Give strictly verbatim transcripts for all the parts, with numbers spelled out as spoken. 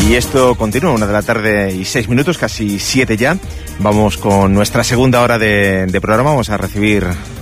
Y esto continúa, una de la tarde y seis minutos, casi siete ya. Vamos con nuestra segunda hora de, de programa. Vamos a recibir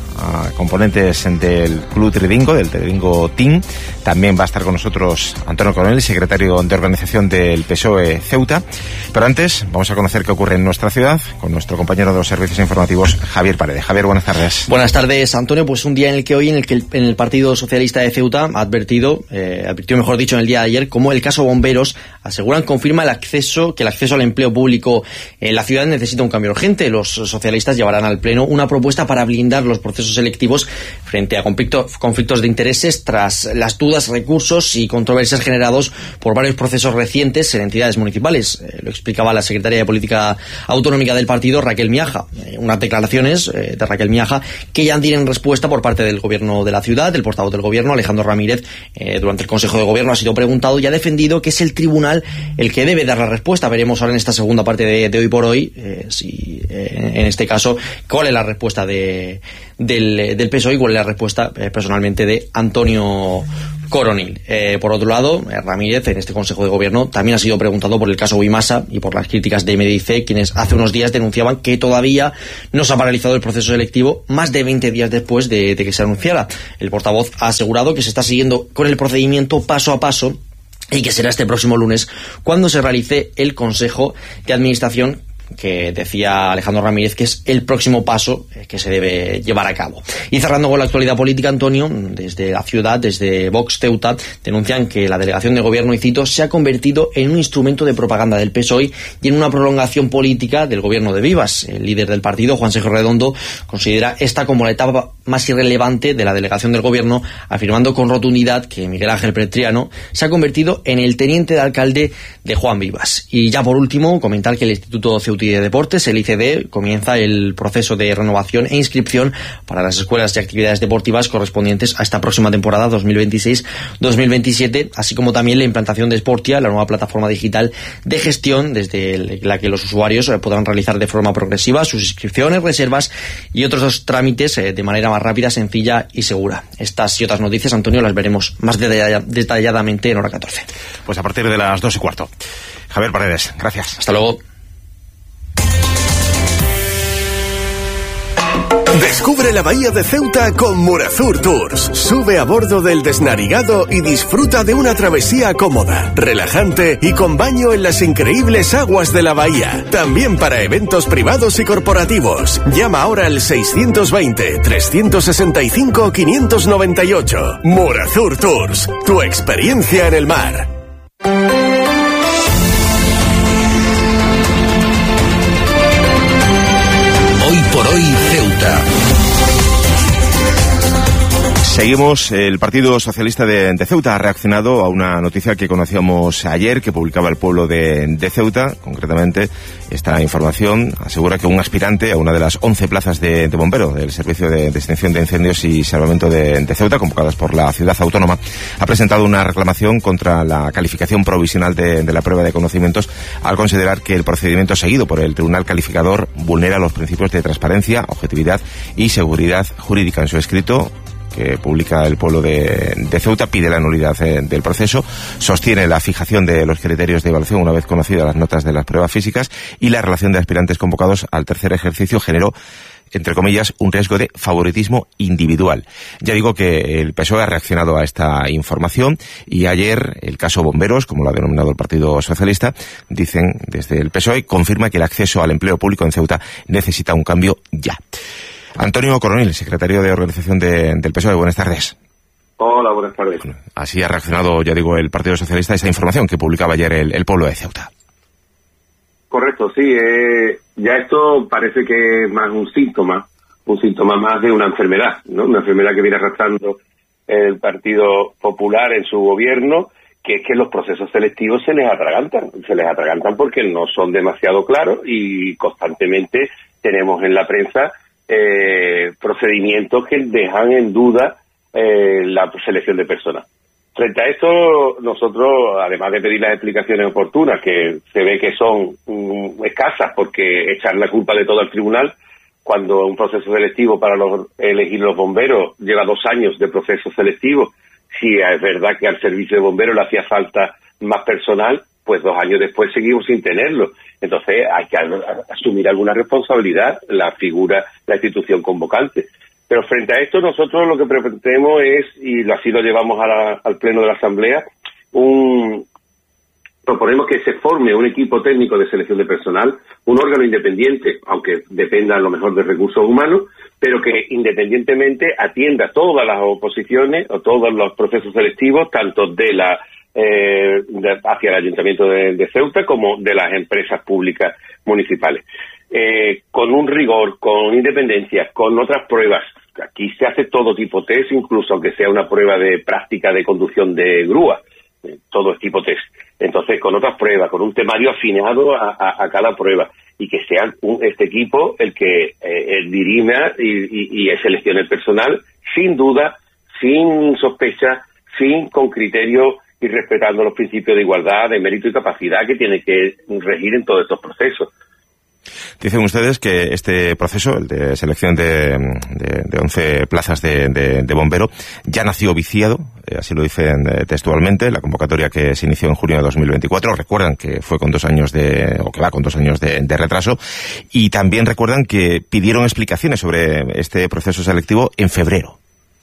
a componentes del Club Tredingo, del Tredingo Team. También va a estar con nosotros Antonio Coronel, secretario de organización del P S O E Ceuta. Pero antes vamos a conocer qué ocurre en nuestra ciudad con nuestro compañero de los servicios informativos, Javier Paredes. Javier, buenas tardes. Buenas tardes, Antonio. Pues un día en el que hoy, en el que el, en el Partido Socialista de Ceuta ha advertido, eh, advirtió mejor dicho en el día de ayer, como el caso Bomberos, aseguran, confirma el acceso, que el acceso al empleo público en la ciudad necesita un cambio urgente. Los socialistas llevarán al Pleno una propuesta para blindar los procesos selectivos frente a conflicto, conflictos de intereses tras las dudas, recursos y controversias generados por varios procesos recientes en entidades municipales. Eh, lo explicaba la secretaria de Política Autonómica del partido, Raquel Miaja. Eh, unas declaraciones eh, de Raquel Miaja que ya tienen respuesta por parte del gobierno de la ciudad. El portavoz del gobierno, Alejandro Ramírez, eh, durante el Consejo de Gobierno ha sido preguntado y ha defendido que es el tribunal el que debe dar la respuesta. Veremos ahora en esta segunda parte de, de hoy por hoy, eh, si eh, en este caso, cuál es la respuesta de, del, del P S O E y cuál es la respuesta eh, personalmente de Antonio Coronel. Eh, por otro lado, eh, Ramírez, en este Consejo de Gobierno, también ha sido preguntado por el caso Wimasa y por las críticas de Medice, quienes hace unos días denunciaban que todavía no se ha paralizado el proceso selectivo más de veinte días después de, de que se anunciara. El portavoz ha asegurado que se está siguiendo con el procedimiento paso a paso y que será este próximo lunes cuando se realice el Consejo de Administración, que decía Alejandro Ramírez que es el próximo paso que se debe llevar a cabo. Y cerrando con la actualidad política, Antonio, desde la ciudad, desde Vox Ceuta, denuncian que la delegación de gobierno, y cito, se ha convertido en un instrumento de propaganda del P S O E y en una prolongación política del gobierno de Vivas. El líder del partido, Juan Sergio Redondo, considera esta como la etapa más irrelevante de la delegación del gobierno, afirmando con rotundidad que Miguel Ángel Pretriano se ha convertido en el teniente de alcalde de Juan Vivas. Y ya por último, comentar que el Instituto Ceuta de Deportes, el I C D, comienza el proceso de renovación e inscripción para las escuelas y actividades deportivas correspondientes a esta próxima temporada dos mil veintiséis dos mil veintisiete, así como también la implantación de Sportia, la nueva plataforma digital de gestión desde la que los usuarios podrán realizar de forma progresiva sus inscripciones, reservas y otros dos trámites de manera más rápida, sencilla y segura. Estas y otras noticias, Antonio, las veremos más detalladamente en hora catorce. Pues a partir de las dos y cuarto. Javier Paredes, gracias. Hasta luego. Descubre la bahía de Ceuta con Murazur Tours. Sube a bordo del Desnarigado y disfruta de una travesía cómoda, relajante y con baño en las increíbles aguas de la bahía. También para eventos privados y corporativos. Llama ahora al seiscientos veinte, trescientos sesenta y cinco, quinientos noventa y ocho. Murazur Tours, tu experiencia en el mar. Hoy por hoy Ceuta. Seguimos. El Partido Socialista de, de Ceuta ha reaccionado a una noticia que conocíamos ayer, que publicaba El Pueblo de, de Ceuta. Concretamente, esta información asegura que un aspirante a una de las once plazas de, de bombero del Servicio de, de Extinción de Incendios y Salvamento de, de Ceuta, convocadas por la ciudad autónoma, ha presentado una reclamación contra la calificación provisional de, de la prueba de conocimientos, al considerar que el procedimiento seguido por el Tribunal Calificador vulnera los principios de transparencia, objetividad y seguridad jurídica. En su escrito, que publica El Pueblo de, de Ceuta, pide la nulidad eh, del proceso, sostiene la fijación de los criterios de evaluación una vez conocidas las notas de las pruebas físicas, y la relación de aspirantes convocados al tercer ejercicio generó, entre comillas, un riesgo de favoritismo individual. Ya digo que el P S O E ha reaccionado a esta información, y ayer el caso Bomberos, como lo ha denominado el Partido Socialista, dicen desde el P S O E, confirma que el acceso al empleo público en Ceuta necesita un cambio ya. Antonio Coronel, secretario de organización de, del P S O E, buenas tardes. Hola, buenas tardes. Así ha reaccionado, ya digo, el Partido Socialista a esta información que publicaba ayer el, el Pueblo de Ceuta. Correcto, sí. Eh, ya esto parece que es más un síntoma, un síntoma más de una enfermedad, ¿no? Una enfermedad que viene arrastrando el Partido Popular en su gobierno, que es que los procesos selectivos se les atragantan. Se les atragantan porque no son demasiado claros y constantemente tenemos en la prensa Eh, procedimientos que dejan en duda eh, la selección de personas. Frente a esto, nosotros, además de pedir las explicaciones oportunas, que se ve que son um, escasas, porque echar la culpa de todo al tribunal, cuando un proceso selectivo para los, elegir los bomberos lleva dos años de proceso selectivo, si es verdad que al servicio de bomberos le hacía falta más personal, pues dos años después seguimos sin tenerlo. Entonces hay que asumir alguna responsabilidad la figura, la institución convocante. Pero frente a esto nosotros lo que pretendemos es, y así lo llevamos a la, al Pleno de la Asamblea, un... proponemos que se forme un equipo técnico de selección de personal, un órgano independiente, aunque dependa a lo mejor de recursos humanos, pero que independientemente atienda todas las oposiciones o todos los procesos selectivos, tanto de la eh, de, hacia el Ayuntamiento de, de Ceuta como de las empresas públicas municipales. Eh, con un rigor, con independencia, con otras pruebas. Aquí se hace todo tipo de test, incluso aunque sea una prueba de práctica de conducción de grúa. Todo es tipo test. Entonces, con otras pruebas, con un temario afinado a, a, a cada prueba, y que sea un, este equipo el que eh, el dirima y, y, y seleccione el personal, sin duda, sin sospecha, sin con criterio y respetando los principios de igualdad, de mérito y capacidad que tiene que regir en todos estos procesos. Dicen ustedes que este proceso, el de selección de, de, de once plazas de, de, de bombero, ya nació viciado, eh, así lo dicen eh, textualmente, la convocatoria que se inició en junio de dos mil veinticuatro. Recuerdan que fue con dos años de, o que va con dos años de, de retraso, y también recuerdan que pidieron explicaciones sobre este proceso selectivo en febrero.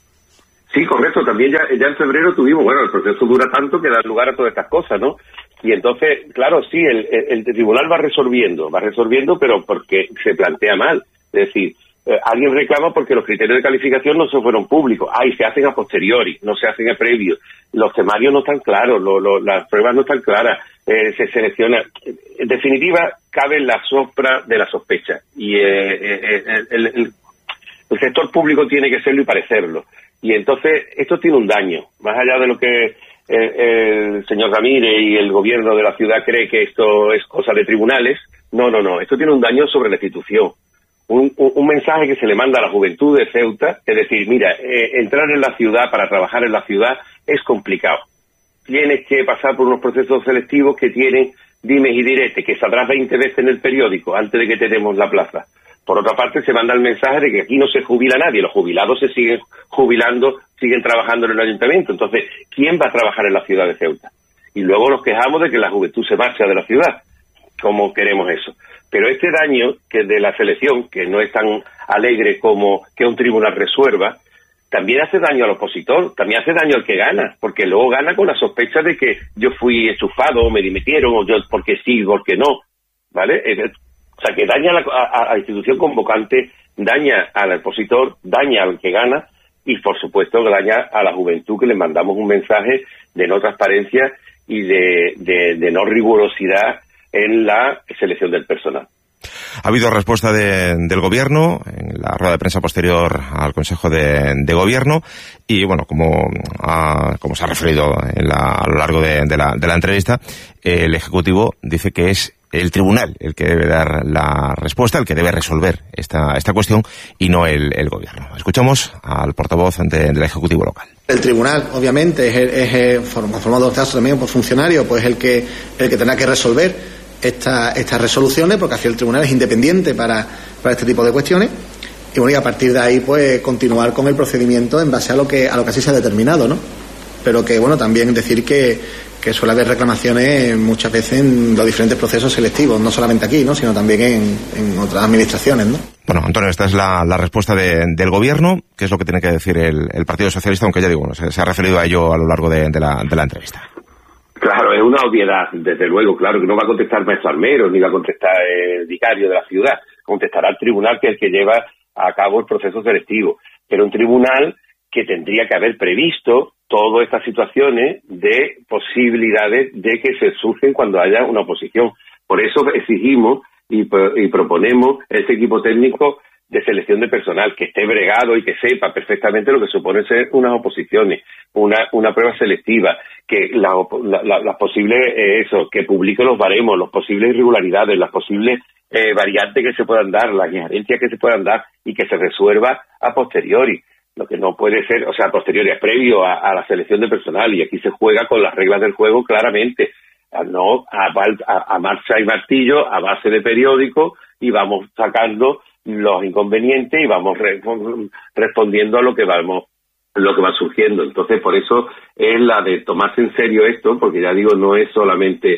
Sí, correcto. También ya, ya en febrero tuvimos, bueno, el proceso dura tanto que da lugar a todas estas cosas, ¿no? Y entonces, claro, sí, el, el, el tribunal va resolviendo, va resolviendo, pero porque se plantea mal. Es decir, eh, alguien reclama porque los criterios de calificación no se fueron públicos. Ay, se hacen a posteriori, no se hacen a previo. Los temarios no están claros, lo, lo, las pruebas no están claras, eh, se selecciona. En definitiva, cabe la sombra de la sospecha. Y eh, eh, el, el, el sector público tiene que serlo y parecerlo. Y entonces, esto tiene un daño, más allá de lo que el, el señor Ramírez y el gobierno de la ciudad cree que esto es cosa de tribunales. No, no, no, esto tiene un daño sobre la institución. Un, un, un mensaje que se le manda a la juventud de Ceuta, es decir, mira, eh, entrar en la ciudad para trabajar en la ciudad es complicado. Tienes que pasar por unos procesos selectivos que tienen dimes y diretes, que saldrás veinte veces en el periódico antes de que te demos la plaza. Por otra parte, se manda el mensaje de que aquí no se jubila nadie, los jubilados se siguen jubilando, siguen trabajando en el ayuntamiento. Entonces, ¿quién va a trabajar en la ciudad de Ceuta? Y luego nos quejamos de que la juventud se marcha de la ciudad. ¿Cómo queremos eso? Pero este daño que de la selección, que no es tan alegre como que un tribunal resuelva, también hace daño al opositor, también hace daño al que gana, porque luego gana con la sospecha de que yo fui enchufado, o me dimitieron, o yo porque sí, porque no, ¿vale? O sea, que daña a la, a, a la institución convocante, daña al opositor, daña al que gana y, por supuesto, daña a la juventud, que le mandamos un mensaje de no transparencia y de, de, de no rigurosidad en la selección del personal. Ha habido respuesta de, del Gobierno en la rueda de prensa posterior al Consejo de, de Gobierno y, bueno, como, ha, como se ha referido en la, a lo largo de, de, la, de la entrevista, el Ejecutivo dice que es el tribunal el que debe dar la respuesta, el que debe resolver esta, esta cuestión y no el, el Gobierno. Escuchamos al portavoz de, del Ejecutivo local. El tribunal, obviamente, es, el, es el, formado caso también por funcionarios, pues el que el que tendrá que resolver esta, estas resoluciones, porque así el tribunal es independiente para, para este tipo de cuestiones. Y bueno, y a partir de ahí, pues continuar con el procedimiento en base a lo que a lo que así se ha determinado, ¿no? Pero que, bueno, también decir que, que suele haber reclamaciones muchas veces en los diferentes procesos selectivos, no solamente aquí, ¿no?, sino también en, en otras administraciones, ¿no? Bueno, Antonio, esta es la, la respuesta de, del Gobierno. ¿Qué es lo que tiene que decir el, el Partido Socialista? Aunque ya digo, bueno, se, se ha referido a ello a lo largo de, de, la, de la entrevista. Claro, es una obviedad, desde luego, claro, que no va a contestar Maestro Armero, ni va a contestar el vicario de la ciudad, contestará el tribunal, que es el que lleva a cabo el proceso selectivo, pero un tribunal que tendría que haber previsto todas estas situaciones de posibilidades de que se surgen cuando haya una oposición. Por eso exigimos y, y proponemos ese equipo técnico de selección de personal que esté bregado y que sepa perfectamente lo que supone ser unas oposiciones, una una prueba selectiva, que las la, la, la posibles, eh, eso, que publique los baremos, las posibles irregularidades, las posibles eh, variantes que se puedan dar, las injerencias que se puedan dar y que se resuelva a posteriori. Lo que no puede ser, o sea, a posteriori, es previo a, a la selección de personal, y aquí se juega con las reglas del juego claramente, a, no a, a, a marcha y martillo, a base de periódico, y vamos sacando los inconvenientes y vamos re, respondiendo a lo que vamos lo que va surgiendo. Entonces, por eso es la de tomarse en serio esto, porque ya digo, no es solamente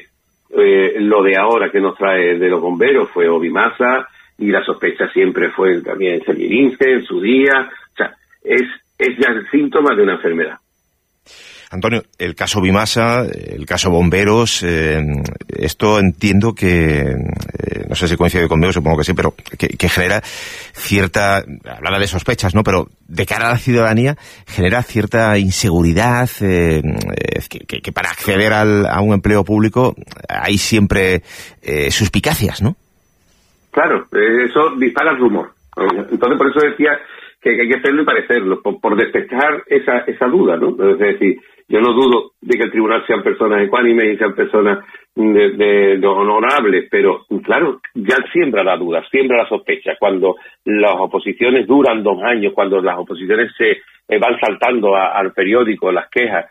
Eh, lo de ahora que nos trae de los bomberos fue Obimasa, y la sospecha siempre fue también Servirince en su día. O sea, es, es ya el síntoma de una enfermedad. Antonio, el caso Obimasa, el caso Bomberos, eh, esto entiendo que, eh, no sé si coincide conmigo, supongo que sí, pero que, que genera cierta, hablaba de sospechas, ¿no? Pero de cara a la ciudadanía genera cierta inseguridad, eh, que, que, que para acceder al, a un empleo público hay siempre eh, suspicacias, ¿no? Claro, eso dispara el rumor. Entonces, por eso decía que hay que hacerlo y parecerlo, por, por despejar esa, esa duda, ¿no? Es decir, yo no dudo de que el tribunal sean personas ecuánimes y sean personas de, de, de honorables, pero claro, ya siembra la duda, siembra la sospecha. Cuando las oposiciones duran dos años, cuando las oposiciones se eh, van saltando a, al periódico, las quejas.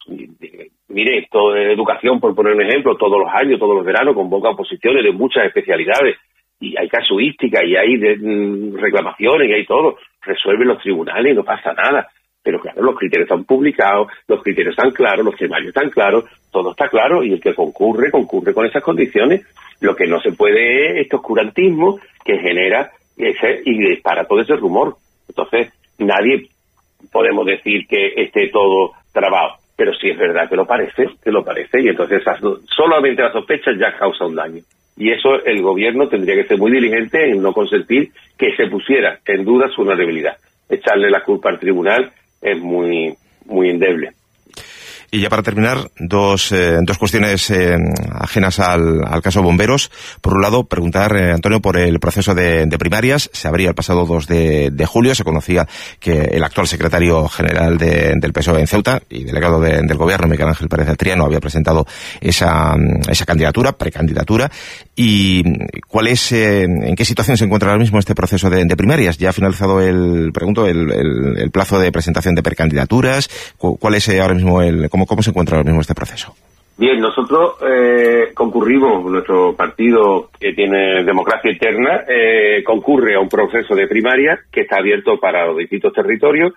Mire, esto de educación, por poner un ejemplo, todos los años, todos los veranos, convoca oposiciones de muchas especialidades. Y hay casuística, y hay de, mm, reclamaciones, y hay todo. Resuelven los tribunales y no pasa nada. Pero claro, los criterios están publicados, los criterios están claros, los temarios están claros, todo está claro, y el que concurre, concurre con esas condiciones. Lo que no se puede es este oscurantismo que genera ese y dispara todo ese rumor. Entonces, nadie podemos decir que esté todo trabado, pero sí es verdad que lo parece, que lo parece, y entonces esas, solamente la sospecha ya causa un daño. Y eso el gobierno tendría que ser muy diligente en no consentir que se pusiera en duda su honorabilidad. Echarle la culpa al tribunal es muy muy endeble. Y ya para terminar, dos, eh, dos cuestiones eh, ajenas al, al caso Bomberos. Por un lado, preguntar, eh, Antonio, por el proceso de, de primarias. Se abría el pasado dos de, de julio. Se conocía que el actual secretario general de, del P S O E en Ceuta y delegado de, del gobierno, Miguel Ángel Pérez Triano, había presentado esa, esa candidatura, precandidatura. ¿Y cuál es, eh, en qué situación se encuentra ahora mismo este proceso de, de primarias? ¿Ya ha finalizado el, pregunto, el, el, el plazo de presentación de precandidaturas? ¿Cuál es eh, ahora mismo el... ¿Cómo, ¿Cómo se encuentra ahora mismo este proceso? Bien, nosotros eh, concurrimos, nuestro partido que tiene democracia interna, eh, concurre a un proceso de primaria que está abierto para los distintos territorios,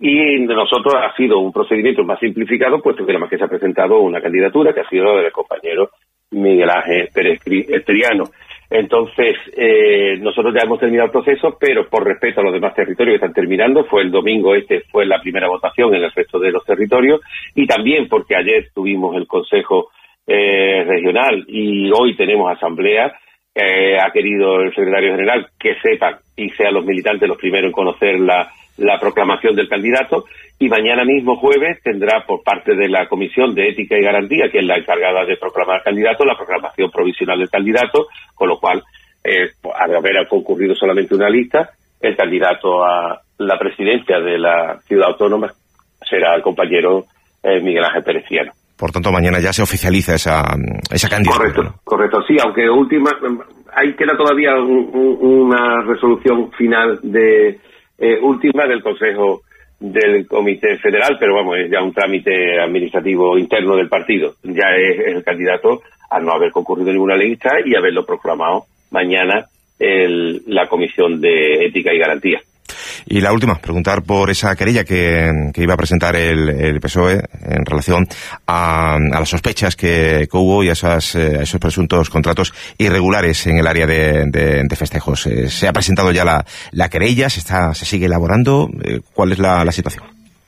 y de nosotros ha sido un procedimiento más simplificado, puesto que nada más que se ha presentado una candidatura que ha sido del compañero Miguel Ángel Pérez Triano. Entonces, eh, nosotros ya hemos terminado el proceso, pero por respeto a los demás territorios que están terminando, fue el domingo este, fue la primera votación en el resto de los territorios, y también porque ayer tuvimos el Consejo eh, Regional y hoy tenemos asamblea, eh, ha querido el secretario general que sepan y sean los militantes los primeros en conocer la, la proclamación del candidato, y mañana mismo jueves tendrá por parte de la Comisión de Ética y Garantía, que es la encargada de proclamar al candidato, la proclamación provisional del candidato, con lo cual, eh, al haber concurrido solamente una lista, el candidato a la presidencia de la ciudad autónoma será el compañero eh, Miguel Ángel Pérez Triano. Por tanto, mañana ya se oficializa esa, esa candidatura. Correcto, ¿no? Correcto, sí, aunque última, hay queda todavía un, un, una resolución final de eh, última del Consejo del Comité Federal, pero vamos, es ya un trámite administrativo interno del partido. Ya es, es el candidato a no haber concurrido ninguna lista y haberlo proclamado mañana el, la Comisión de Ética y Garantía. Y la última, preguntar por esa querella que, que iba a presentar el, el P S O E en relación a, a las sospechas que, que hubo y a, esas, eh, a esos presuntos contratos irregulares en el área de, de, de festejos. Eh, ¿Se ha presentado ya la, la querella? ¿Se está, se sigue elaborando? Eh, ¿Cuál es la, la situación?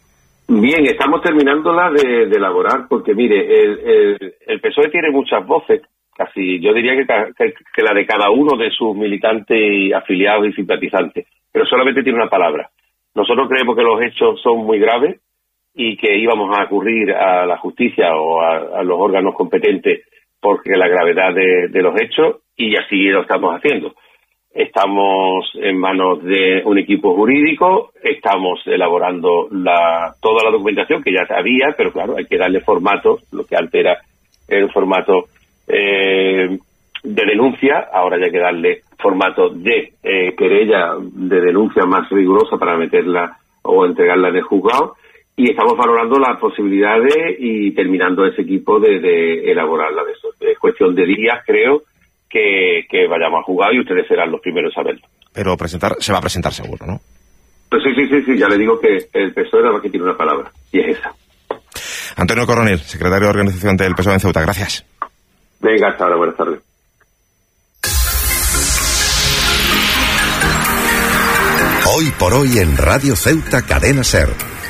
Bien, estamos terminándola de, de elaborar porque, mire, el, el, el P S O E tiene muchas voces, casi yo diría que, que, que la de cada uno de sus militantes y afiliados y simpatizantes, pero solamente tiene una palabra. Nosotros creemos que los hechos son muy graves y que íbamos a acudir a la justicia o a, a los órganos competentes porque la gravedad de, de los hechos, y así lo estamos haciendo. Estamos en manos de un equipo jurídico, estamos elaborando la, toda la documentación que ya había, pero claro, hay que darle formato, lo que antes era el formato eh, de denuncia, ahora ya hay que darle formato de eh, querella, de denuncia más rigurosa para meterla o entregarla en el juzgado, y estamos valorando las posibilidades y terminando ese equipo de, de elaborarla. De eso. Es cuestión de días, creo, que, que vayamos a juzgado y ustedes serán los primeros a verlo. Pero presentar, se va a presentar seguro, ¿no? Pues sí, sí, sí, sí, ya le digo que el P S O E nada más que tiene una palabra, y es esa. Antonio Coronel, secretario de Organización del P S O E en Ceuta, gracias. Venga, hasta ahora, buenas tardes. Hoy por hoy en Radio Ceuta Cadena Ser.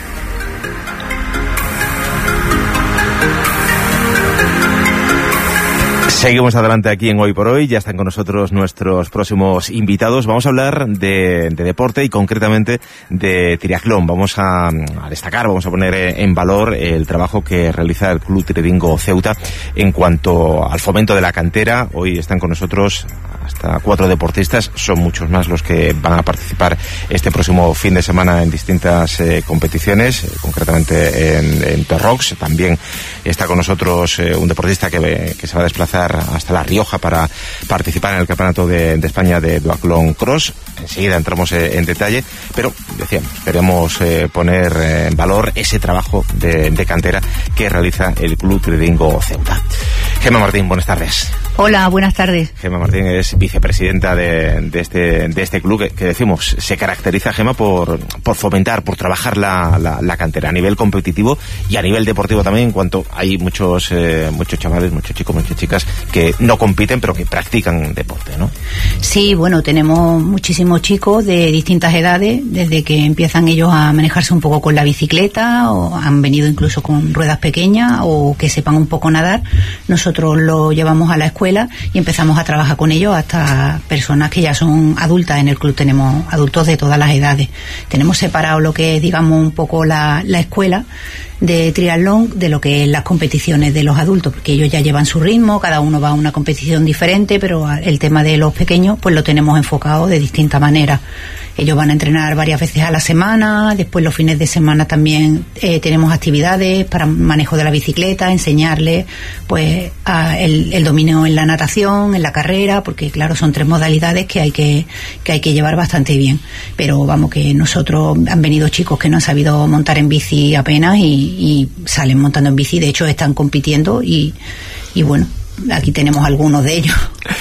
Seguimos adelante aquí en Hoy por Hoy, ya están con nosotros nuestros próximos invitados. Vamos a hablar de, de deporte y concretamente de triatlón. Vamos a, a destacar, vamos a poner en valor el trabajo que realiza el Club Tredingo Ceuta en cuanto al fomento de la cantera. Hoy están con nosotros hasta cuatro deportistas, son muchos más los que van a participar este próximo fin de semana en distintas eh, competiciones, eh, concretamente en, en Torrox. También está con nosotros eh, un deportista que, que se va a desplazar hasta La Rioja para participar en el Campeonato de, de España de Duathlon Cross. Enseguida entramos eh, en detalle, pero decíamos, queremos eh, poner eh, en valor ese trabajo de, de cantera que realiza el Club Tredingo Ceuta. Gemma Martín, buenas tardes. Hola, buenas tardes. Gemma Martín es vicepresidenta de, de este de este club que, que decimos se caracteriza, Gemma, por, por fomentar, por trabajar la, la, la cantera a nivel competitivo y a nivel deportivo también, en cuanto hay muchos eh, muchos chavales, muchos chicos, muchas chicas que no compiten pero que practican deporte, ¿no? Sí, bueno, tenemos muchísimos chicos de distintas edades, desde que empiezan ellos a manejarse un poco con la bicicleta o han venido incluso con ruedas pequeñas o que sepan un poco nadar. Nosotros lo llevamos a la escuela y empezamos a trabajar con ellos hasta personas que ya son adultas. En el club tenemos adultos de todas las edades. Tenemos separado lo que es, digamos, un poco la, la escuela de triatlón de lo que es las competiciones de los adultos, porque ellos ya llevan su ritmo, cada uno va a una competición diferente, pero el tema de los pequeños pues lo tenemos enfocado de distinta manera. Ellos van a entrenar varias veces a la semana, después los fines de semana también eh, tenemos actividades para manejo de la bicicleta, enseñarles pues a el, el dominio en la natación, en la carrera, porque claro, son tres modalidades que hay que, que hay que llevar bastante bien. Pero vamos, que nosotros han venido chicos que no han sabido montar en bici apenas y, y salen montando en bici, de hecho están compitiendo y, y bueno, aquí tenemos algunos de ellos.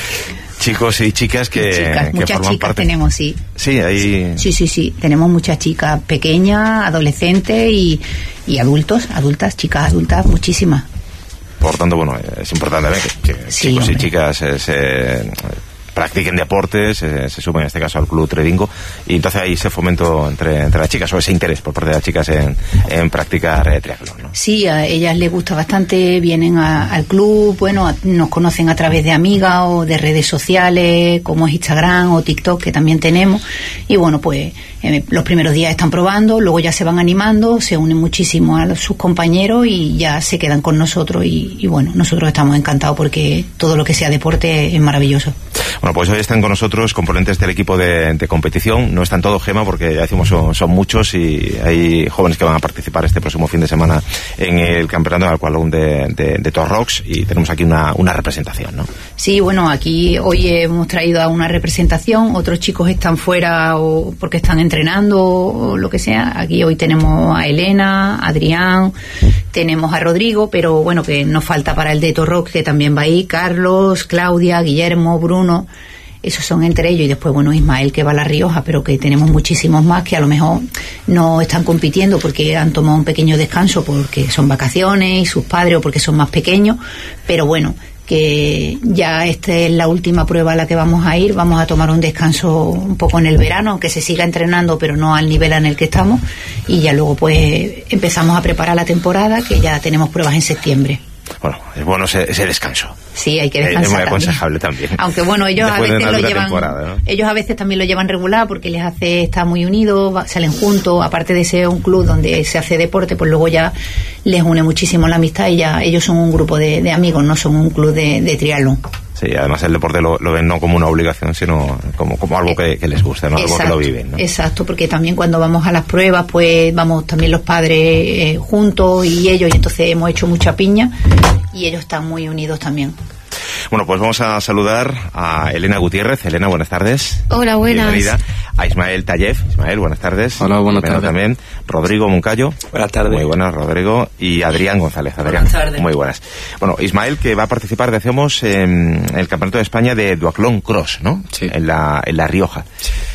Chicos y chicas que, chicas, que muchas forman chicas parte. Tenemos, sí. Sí, ahí. Sí, sí, sí. Tenemos muchas chicas pequeñas, adolescentes y, y adultos, adultas, chicas adultas, muchísimas. Por tanto, bueno, es importante también que, que Sí, chicos hombre. y chicas eh, se practiquen deportes, se, se sumen en este caso al Club Tredingo y entonces hay ese fomento entre, entre las chicas o ese interés por parte de las chicas en, en practicar eh, triatlón, ¿no? Sí, a ellas les gusta bastante, vienen a, al club, bueno, a, nos conocen a través de amigas o de redes sociales como es Instagram o TikTok, que también tenemos, y bueno, pues eh, los primeros días están probando, luego ya se van animando, se unen muchísimo a los, sus compañeros y ya se quedan con nosotros y, y bueno, nosotros estamos encantados porque todo lo que sea deporte es maravilloso. Bueno, pues hoy están con nosotros componentes del equipo de, de competición. No están todos, Gema, porque ya decimos son, son muchos y hay jóvenes que van a participar este próximo fin de semana en el campeonato al cual de, de, de Torrox y tenemos aquí una, una representación, ¿no? Sí, bueno, aquí hoy hemos traído a una representación, otros chicos están fuera o porque están entrenando o lo que sea. Aquí hoy tenemos a Elena, a Adrián, tenemos a Rodrigo, pero bueno, que nos falta para el de Torrox, que también va ahí, Carlos, Claudia, Guillermo, Bruno. Esos son entre ellos y después, bueno, Ismael, que va a La Rioja, pero que tenemos muchísimos más que a lo mejor no están compitiendo porque han tomado un pequeño descanso porque son vacaciones y sus padres o porque son más pequeños, pero bueno, que ya esta es la última prueba a la que vamos a ir, vamos a tomar un descanso un poco en el verano, aunque se siga entrenando, pero no al nivel en el que estamos, y ya luego pues empezamos a preparar la temporada, que ya tenemos pruebas en septiembre. Bueno, es bueno ese, ese descanso. Sí, hay que Es descansar. muy también. aconsejable también. Aunque bueno, ellos a Después de veces una lo dura llevan, temporada, ¿no? ellos a veces también lo llevan regular porque les hace estar muy unidos, va- salen juntos, aparte de ser un club donde se hace deporte, pues luego ya les une muchísimo la amistad y ya ellos son un grupo de, de amigos, no son un club de, de triatlón. Sí, además el deporte lo, lo ven no como una obligación, sino como, como algo que, que les gusta, ¿no? Algo que lo viven, ¿no? Exacto, porque también cuando vamos a las pruebas, pues vamos también los padres eh, juntos y ellos, y entonces hemos hecho mucha piña y ellos están muy unidos también. Bueno, pues vamos a saludar a Elena Gutiérrez. Elena, buenas tardes. Hola, buenas. Bienvenida. A Ismael Tallef. Ismael, buenas tardes. Hola, buenas Bienvenido tardes. también. Rodrigo Moncayo. Buenas tardes. Muy buenas, Rodrigo. Y Adrián González. Adrián. Buenas tardes. Muy buenas. Bueno, Ismael, que va a participar, decíamos, en el Campeonato de España de Duathlon Cross, ¿no? Sí. En la, en la Rioja.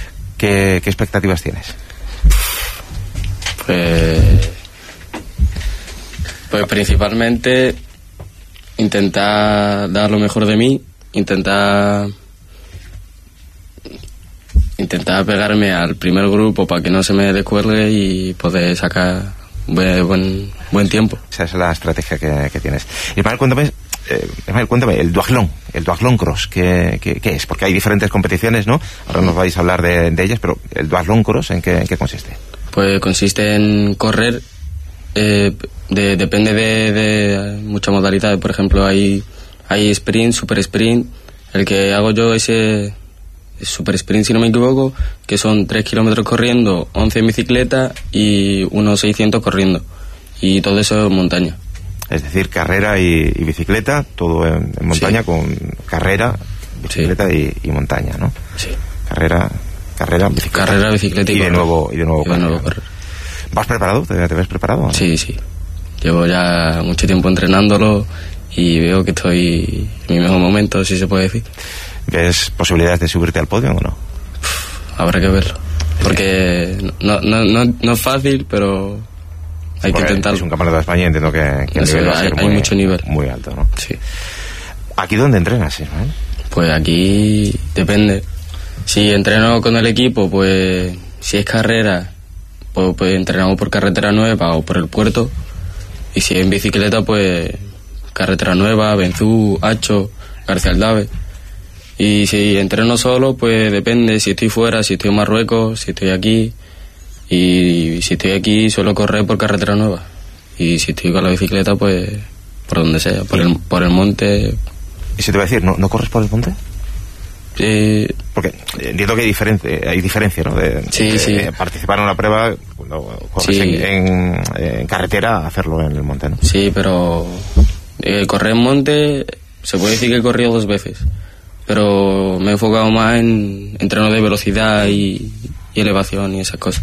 ¿Qué, qué expectativas tienes? Pues, pues principalmente intentar dar lo mejor de mí, intentar intentar pegarme al primer grupo para que no se me descuelgue y poder sacar buen buen, buen tiempo. Esa es la estrategia que, que tienes. Ismael, cuéntame, eh, Ismael, cuéntame, el duatlón, el duatlón cross, ¿qué, qué, qué es? Porque hay diferentes competiciones, ¿no? Ahora nos vais a hablar de, de ellas, pero el duatlón cross, ¿en qué, en qué consiste? Pues consiste en correr, eh, de, depende de, de muchas modalidades. Por ejemplo, hay, hay sprint, super sprint. El que hago yo es, eh, es super sprint, si no me equivoco, que son tres kilómetros corriendo, once en bicicleta y unos seiscientos corriendo. Y todo eso en montaña. Es decir, carrera y, y bicicleta, todo en, en montaña, sí. Con carrera, bicicleta sí. y, y montaña, ¿no? Sí. Carrera, carrera, bicicleta. Carrera, bicicleta y, y de nuevo y de nuevo, y de nuevo correr. ¿Vas preparado? ¿Te, te ves preparado? ¿No? Sí, sí. Llevo ya mucho tiempo entrenándolo y veo que estoy en mi mejor momento, si se puede decir. ¿Ves posibilidades de subirte al podio o no? Uf, habrá que verlo. Porque no, no, no, no es fácil, pero hay que intentarlo. Es un campeonato de España y entiendo que, que el Eso, nivel va a hay, ser hay muy, mucho nivel. Muy alto, ¿no? Sí. ¿Aquí dónde entrenas, Ismael? Pues aquí depende. Si entreno con el equipo, pues si es carrera, pues, pues entrenamos por Carretera Nueva o por el puerto. Y si es en bicicleta, pues Carretera Nueva, Benzú, Hacho, García Aldave. Y si entreno solo, pues depende si estoy fuera, si estoy en Marruecos, si estoy aquí. Y si estoy aquí, suelo correr por Carretera Nueva. Y si estoy con la bicicleta, pues por donde sea, por el, por el monte. ¿Y si te voy a decir, no, ¿no corres por el monte? Eh, Porque entiendo que hay diferencia, hay diferencia, ¿no? De, sí, de, sí. de participar en una prueba cuando corres sí. en, en, en carretera, hacerlo en el monte, ¿no? Sí, pero eh, correr en monte, se puede decir que he corrido dos veces. Pero me he enfocado más en entreno de velocidad y, y elevación y esas cosas.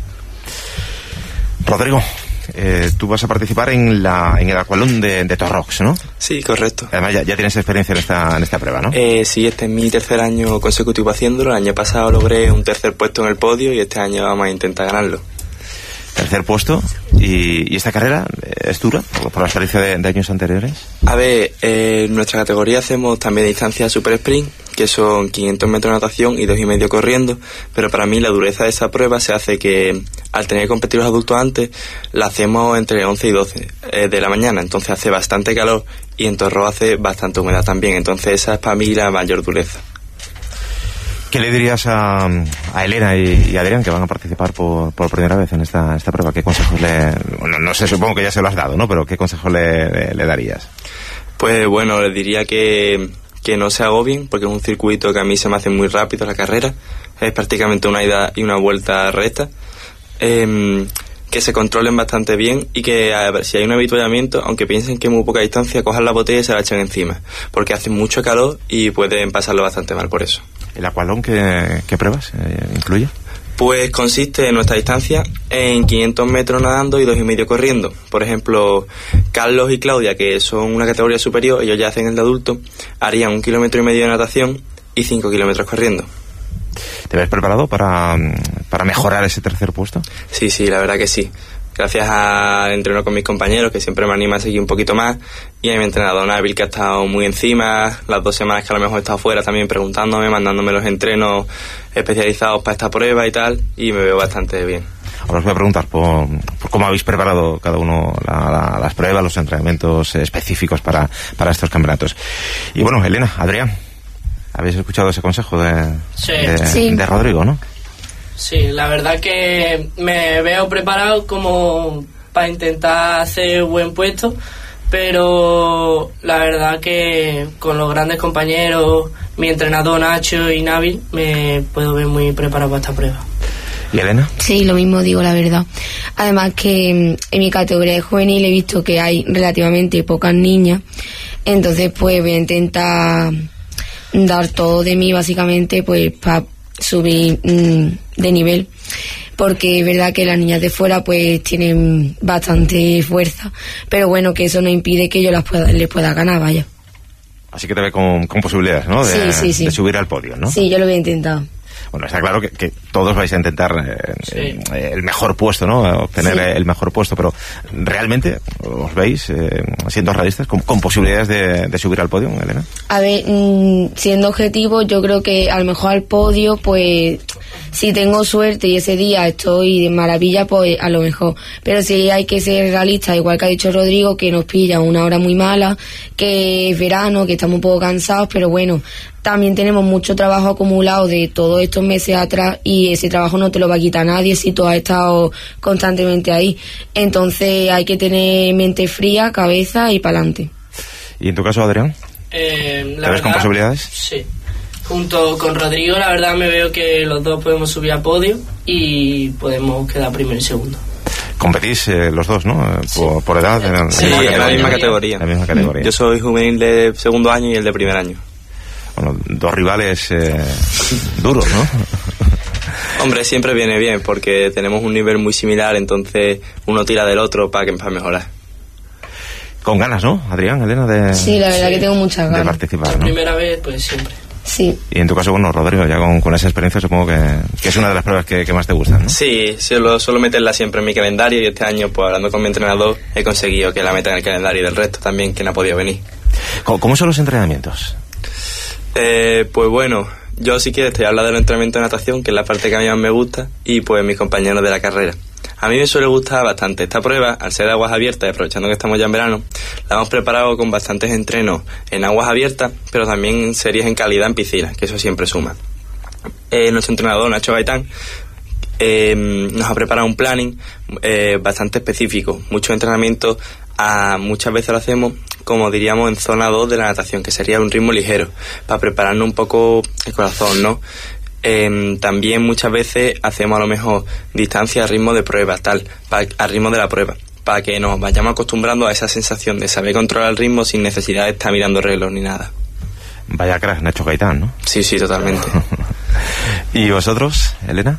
Rodrigo, eh, tú vas a participar en la en el aqualón de, de Torrox, ¿no? Sí, correcto. Además ya, ya tienes experiencia en esta en esta prueba, ¿no? Eh, sí, este es mi tercer año consecutivo haciéndolo. El año pasado logré un tercer puesto en el podio y este año vamos a intentar ganarlo. Tercer puesto. ¿Y, y esta carrera es dura por, por la experiencia de, de años anteriores? A ver, eh, en nuestra categoría hacemos también distancia super sprint, que son quinientos metros de natación y dos y medio corriendo, pero para mí la dureza de esa prueba se hace que al tener que competir los adultos antes, la hacemos entre once y doce eh, de la mañana, entonces hace bastante calor y en Torro hace bastante humedad también, entonces esa es para mí la mayor dureza. ¿Qué le dirías a, a Elena y, y a Adrián, que van a participar por, por primera vez en esta, esta prueba? ¿Qué consejos le...? Bueno, no sé, supongo que ya se lo has dado, ¿no? Pero ¿qué consejos le, le, le darías? Pues bueno, les diría que, que no se agobien, porque es un circuito que a mí se me hace muy rápido la carrera. Es prácticamente una ida y una vuelta recta. Eh, que se controlen bastante bien y que a ver, si hay un avituallamiento, aunque piensen que es muy poca distancia, cojan la botella y se la echen encima, porque hace mucho calor y pueden pasarlo bastante mal por eso. ¿El aqualón qué, qué pruebas eh, incluye? Pues consiste en nuestra distancia en quinientos metros nadando y dos y medio corriendo. Por ejemplo, Carlos y Claudia, que son una categoría superior, ellos ya hacen el de adulto, harían un kilómetro y medio de natación y cinco kilómetros corriendo. ¿Te ves preparado para, para mejorar ese tercer puesto? Sí, sí, la verdad que sí. Gracias al entreno con mis compañeros, que siempre me anima a seguir un poquito más, y a mi entrenador Nabil, que ha estado muy encima, las dos semanas que a lo mejor he estado fuera también preguntándome, mandándome los entrenos especializados para esta prueba y tal, y me veo bastante bien. Ahora os voy a preguntar por, por cómo habéis preparado cada uno la, la, las pruebas, los entrenamientos específicos para, para estos campeonatos. Y bueno, Elena, Adrián, ¿habéis escuchado ese consejo de, sí. de, Sí. de Rodrigo, no? Sí, la verdad que me veo preparado como para intentar hacer buen puesto, pero la verdad que con los grandes compañeros, mi entrenador Nacho y Nabil, me puedo ver muy preparado para esta prueba. ¿Y Elena? Sí, lo mismo digo, la verdad. Además que en mi categoría de juvenil he visto que hay relativamente pocas niñas, entonces pues voy a intentar dar todo de mí básicamente pues para subir mmm, de nivel, porque es verdad que las niñas de fuera pues tienen bastante fuerza, pero bueno, que eso no impide que yo las pueda, les pueda ganar, vaya. Así que te ve con, con posibilidades, ¿no? De, sí, sí, sí. de subir al podio, ¿no? Sí, yo lo voy a intentar. Bueno, está claro que, que todos vais a intentar eh, sí. eh, el mejor puesto, ¿no? Obtener sí. el mejor puesto, pero ¿realmente os veis, eh, siendo realistas, con, con posibilidades de, de subir al podio, Elena? A ver, mmm, siendo objetivo, yo creo que a lo mejor al podio, pues, si tengo suerte y ese día estoy de maravilla, pues a lo mejor. Pero sí hay que ser realista, igual que ha dicho Rodrigo, que nos pilla una hora muy mala, que es verano, que estamos un poco cansados, pero bueno, también tenemos mucho trabajo acumulado de todos estos meses atrás y ese trabajo no te lo va a quitar nadie si tú has estado constantemente ahí. Entonces hay que tener mente fría, cabeza y para adelante. ¿Y en tu caso, Adrián? Eh, ¿Te ves con posibilidades? Sí. Junto con Rodrigo, la verdad me veo que los dos podemos subir a podio y podemos quedar primero y segundo. Competís eh, los dos, ¿no? Sí. Por, por edad. En, sí, en, en la misma categoría. La misma categoría. Yo soy juvenil de segundo año y el de primer año. Bueno, dos rivales eh, duros, ¿no? Hombre, siempre viene bien porque tenemos un nivel muy similar, entonces uno tira del otro para, que, para mejorar. Con ganas, ¿no, Adrián, Elena? De, sí, la verdad sí. que tengo muchas ganas. De participar, La ¿no? primera vez, pues siempre. Sí. Y en tu caso, bueno, Rodrigo, ya con, con esa experiencia supongo que, que es una de las pruebas que, que más te gustan, ¿no? Sí, sí, lo suelo meterla siempre en mi calendario y este año, pues hablando con mi entrenador, he conseguido que la meta en el calendario y del resto también, que no ha podido venir. ¿Cómo, cómo son los entrenamientos? Eh, pues bueno, yo sí que estoy hablando del entrenamiento de natación, que es la parte que a mí más me gusta, y pues mis compañeros de la carrera. A mí me suele gustar bastante esta prueba, al ser de aguas abiertas, y aprovechando que estamos ya en verano, la hemos preparado con bastantes entrenos en aguas abiertas, pero también series en calidad en piscina, que eso siempre suma. Eh, nuestro entrenador, Nacho Gaitán, eh, nos ha preparado un planning eh, bastante específico, muchos entrenamientos, a, muchas veces lo hacemos, como diríamos, en zona dos de la natación, que sería un ritmo ligero, para prepararnos un poco el corazón, ¿no? Eh, también muchas veces hacemos a lo mejor distancia a ritmo de prueba, tal, pa, a ritmo de la prueba, para que nos vayamos acostumbrando a esa sensación de saber controlar el ritmo sin necesidad de estar mirando reloj ni nada. Vaya crack, Nacho Gaitán, ¿no? Sí, sí, totalmente. ¿Y vosotros, Elena?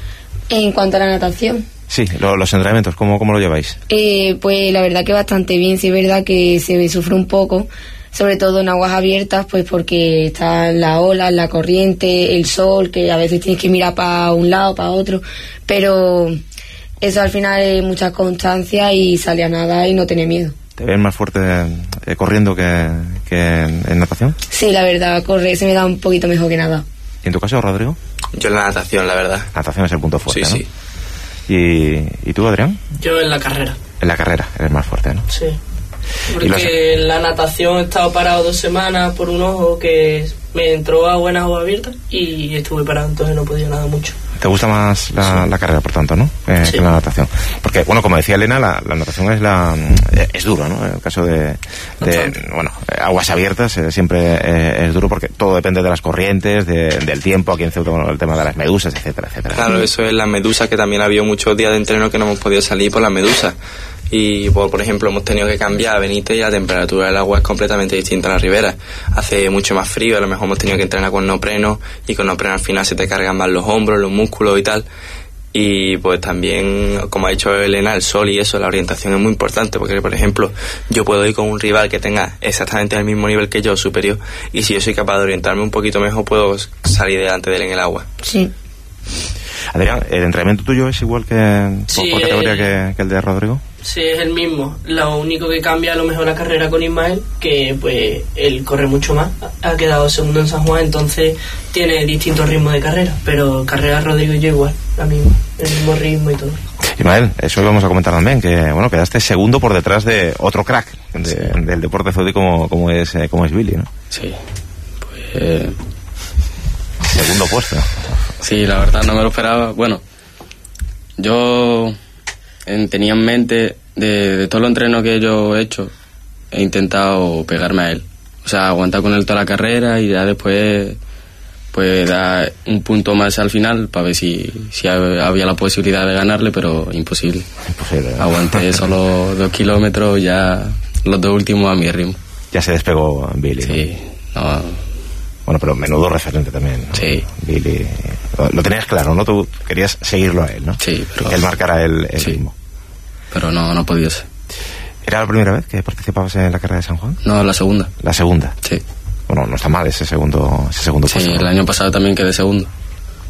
En cuanto a la natación. Sí, lo, los entrenamientos, ¿cómo, cómo lo lleváis? Eh, pues la verdad que bastante bien, sí es verdad que se sufre un poco, sobre todo en aguas abiertas, pues porque están las olas, la corriente, el sol, que a veces tienes que mirar para un lado, para otro, pero eso al final es mucha constancia y sale a nadar y no tener miedo. ¿Te ven más fuerte eh, corriendo que, que en, en natación? Sí, la verdad, correr se me da un poquito mejor que nada. ¿Y en tu caso, Rodrigo? Yo en la natación, la verdad. Natación es el punto fuerte, sí, ¿no? Sí, ¿Y, ¿Y tú, Adrián? Yo en la carrera. En la carrera, eres más fuerte, ¿no? Sí. Porque en la natación he estado parado dos semanas por un ojo que me entró a buenas aguas abiertas y estuve parado, entonces no podía nada mucho. ¿Te gusta más la, sí. la carrera, por tanto, no? Eh, sí. Que la natación. Porque, bueno, como decía Elena, la, la natación es la es duro, ¿no? En el caso de, de bueno, aguas abiertas eh, siempre eh, es duro porque todo depende de las corrientes, de, del tiempo, aquí en Ceuta, bueno, el tema de las medusas, etcétera, etcétera. Claro, eso es las medusas, que también ha habido muchos días de entreno que no hemos podido salir por las medusas. Y por, por ejemplo hemos tenido que cambiar a Benítez y la temperatura del agua es completamente distinta a la ribera. Hace mucho más frío, a lo mejor hemos tenido que entrenar con neopreno y con neopreno al final se te cargan más los hombros, los músculos y tal. Y pues también, como ha dicho Elena, el sol y eso, la orientación es muy importante, porque por ejemplo yo puedo ir con un rival que tenga exactamente el mismo nivel que yo, superior, y si yo soy capaz de orientarme un poquito mejor puedo salir delante de él en el agua. Sí. Adrián, ¿el entrenamiento tuyo es igual que sí, por categoría que, que el de Rodrigo? Sí, es el mismo. Lo único que cambia a lo mejor la carrera con Ismael, que pues él corre mucho más. Ha quedado segundo en San Juan, entonces tiene distintos ritmos de carrera. Pero carrera Rodrigo y yo igual, la misma, el mismo ritmo y todo. Ismael, eso íbamos a comentar también, que bueno, quedaste segundo por detrás de otro crack de, sí. del deporte ceutí como, como es eh, como es Billy, ¿no? Sí, pues... Eh... Segundo puesto. Sí, la verdad no me lo esperaba. Bueno, yo en, tenía en mente de, de todos los entrenos que yo he hecho, he intentado pegarme a él. O sea, aguantar con él toda la carrera y ya después pues dar un punto más al final para ver si, si había la posibilidad de ganarle, pero imposible. Imposible, ¿no? Aguanté solo dos kilómetros, ya los dos últimos a mi ritmo. Ya se despegó Billy. Sí, ¿no? no Bueno, pero menudo referente también, ¿no? Sí. Billy, lo tenías claro, ¿no? Tú querías seguirlo a él, ¿no? Sí, pero... Que él marcara el, el sí. ritmo. Pero no, no ha podido ser. ¿Era la primera vez que participabas en la carrera de San Juan? No, la segunda. ¿La segunda? Sí. Bueno, no está mal ese segundo, ese segundo sí, paso, ¿no? El año pasado también quedé segundo.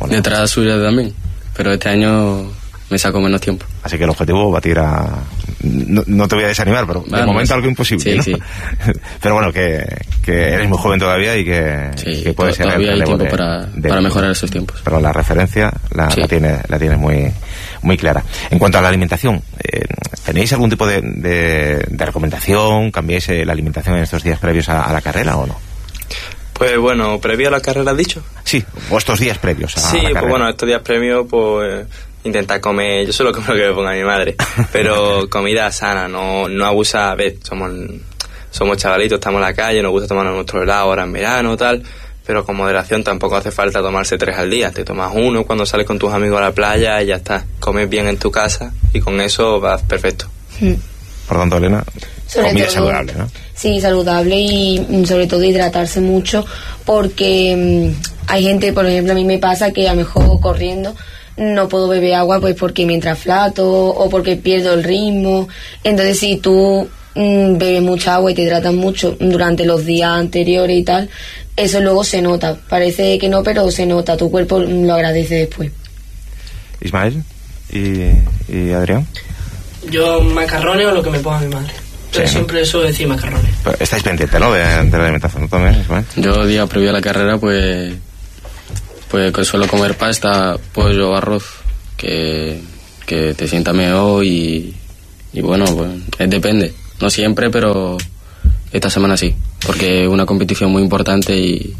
Bueno. Detrás suya también, pero este año me saco menos tiempo. Así que el objetivo batir a... No, no te voy a desanimar, pero bueno, de momento algo imposible, sí, ¿no? Sí. Pero bueno, que, que eres muy joven todavía y que, sí, que puede ser todavía el hay tiempo de, para, de, para mejorar esos tiempos. Pero la referencia la, sí. la tienes la tienes muy muy clara. En cuanto a la alimentación, eh, ¿tenéis algún tipo de, de, de recomendación? ¿Cambiáis eh, la alimentación en estos días previos a, a la carrera o no? Pues bueno, previo a la carrera, ¿has dicho? Sí, o estos días previos a sí, la carrera. Sí, pues bueno, estos días previos, pues intentar comer, yo solo como lo que me ponga mi madre, pero comida sana, no, no abusa, a ver, somos, somos chavalitos, estamos en la calle, nos gusta tomarnos nuestro helado ahora en verano, tal, pero con moderación tampoco hace falta tomarse tres al día, te tomas uno cuando sales con tus amigos a la playa y ya está, comes bien en tu casa y con eso vas perfecto. Mm. Por tanto, Elena, sobre comida todo, saludable, ¿no? Sí, saludable y sobre todo hidratarse mucho, porque mmm, hay gente, por ejemplo, a mí me pasa que a lo mejor corriendo no puedo beber agua pues porque me entra flato o porque pierdo el ritmo. Entonces si tú mmm, bebes mucha agua y te hidratas mucho durante los días anteriores y tal, eso luego se nota, parece que no, pero se nota, tu cuerpo lo agradece después. Ismael y, y Adrián. Yo macarrones o lo que me ponga mi madre. Yo sí, siempre ¿no? suelo decir macarrones. Pero estáis pendientes, ¿no? De, de la alimentación, ¿no? También, Ismael. Yo día previo a la carrera pues pues suelo comer pasta, pollo, arroz, que, que te sienta mejor y, y bueno, pues es, depende. No siempre, pero esta semana sí, porque es una competición muy importante y,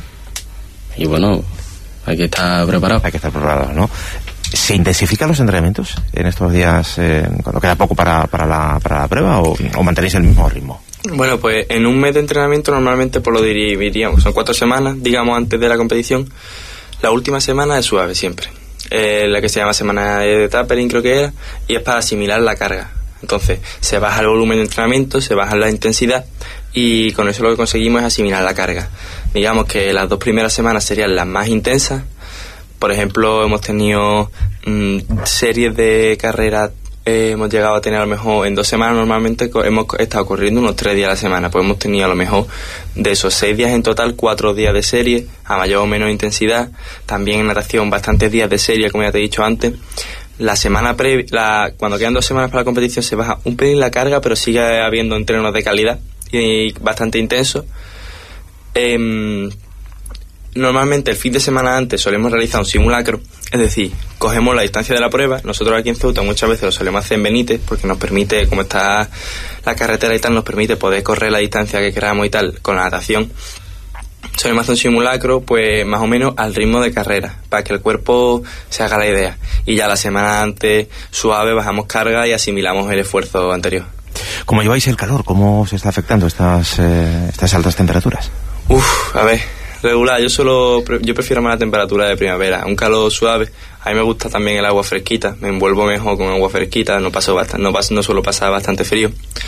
y bueno, hay que estar preparado. Hay que estar preparado, ¿no? ¿Se intensifican los entrenamientos en estos días, eh, cuando queda poco para, para, la, para la prueba, o, o mantenéis el mismo ritmo? Bueno, pues en un mes de entrenamiento normalmente pues lo diríamos, son cuatro semanas, digamos, antes de la competición. La última semana es suave siempre, eh, la que se llama semana de tapering creo que era, y es para asimilar la carga. Entonces se baja el volumen de entrenamiento, se baja la intensidad y con eso lo que conseguimos es asimilar la carga. Digamos que las dos primeras semanas serían las más intensas. Por ejemplo, hemos tenido mmm, series de carreras, eh, hemos llegado a tener a lo mejor en dos semanas, normalmente co- hemos estado corriendo unos tres días a la semana, pues hemos tenido a lo mejor de esos seis días en total, cuatro días de serie, a mayor o menor intensidad, también en natación bastantes días de serie, como ya te he dicho antes. La semana previa, la, cuando quedan dos semanas para la competición se baja un pelín la carga, pero sigue habiendo entrenos de calidad y bastante intensos. Eh, Normalmente el fin de semana antes solemos realizar un simulacro, es decir, cogemos la distancia de la prueba. Nosotros aquí en Ceuta muchas veces lo solemos hacer en Benítez porque nos permite, como está la carretera y tal, nos permite poder correr la distancia que queramos y tal con la natación. Solemos hacer un simulacro pues más o menos al ritmo de carrera, para que el cuerpo se haga la idea. Y ya la semana antes, suave, bajamos carga y asimilamos el esfuerzo anterior. ¿Cómo lleváis el calor? ¿Cómo os está afectando estas, eh, estas altas temperaturas? Uf, a ver... regular, yo solo yo prefiero más la temperatura de primavera, un calor suave. A mí me gusta también el agua fresquita, me envuelvo mejor con agua fresquita, no paso bastante, no, paso, no suelo pasar bastante frío,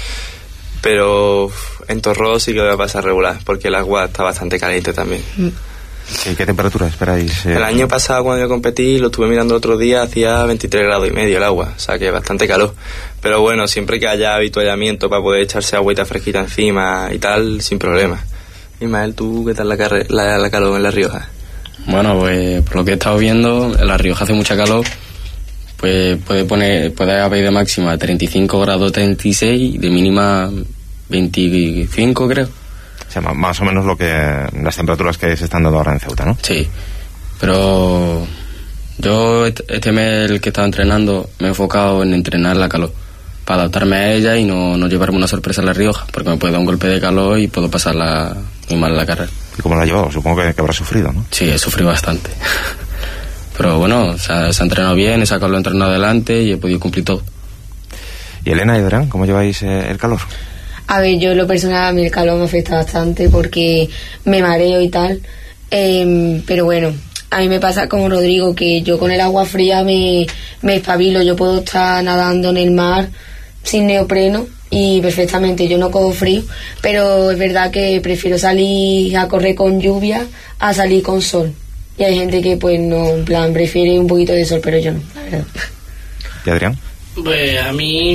pero en Torró sí que voy a pasar regular porque el agua está bastante caliente también. ¿Y qué temperatura esperáis? Eh? El año pasado cuando yo competí, lo estuve mirando el otro día, hacía veintitrés grados y medio el agua, o sea que bastante calor, pero bueno, siempre que haya habituallamiento para poder echarse agüita fresquita encima y tal, sin problema. Ismael, ¿tú qué tal la, carre- la, la calor en La Rioja? Bueno, pues por lo que he estado viendo, en La Rioja hace mucha calor, pues puede poner, puede haber de máxima treinta y cinco grados, treinta y seis, de mínima veinticinco, creo. O sea, más o menos lo que las temperaturas que se están dando ahora en Ceuta, ¿no? Sí, pero yo este mes el que estaba entrenando me he enfocado en entrenar la calor, para adaptarme a ella y no, no llevarme una sorpresa en La Rioja, porque me puede dar un golpe de calor y puedo pasarla muy mal en la carrera. ¿Y cómo la ha llevado? Supongo que, que habrá sufrido, ¿no? Sí, he sufrido bastante. Pero bueno, se ha, se ha entrenado bien, he sacado lo entrenado adelante y he podido cumplir todo. ¿Y Elena y Adrián, cómo lleváis eh, el calor? A ver, yo en lo personal a mí el calor me afecta bastante porque me mareo y tal, eh, pero bueno, a mí me pasa como Rodrigo, que yo con el agua fría me, me espabilo, yo puedo estar nadando en el mar sin neopreno y perfectamente, yo no cojo frío, pero es verdad que prefiero salir a correr con lluvia a salir con sol. Y hay gente que pues no, en plan, prefiere un poquito de sol, pero yo no, la verdad. ¿Y Adrián? Pues a mí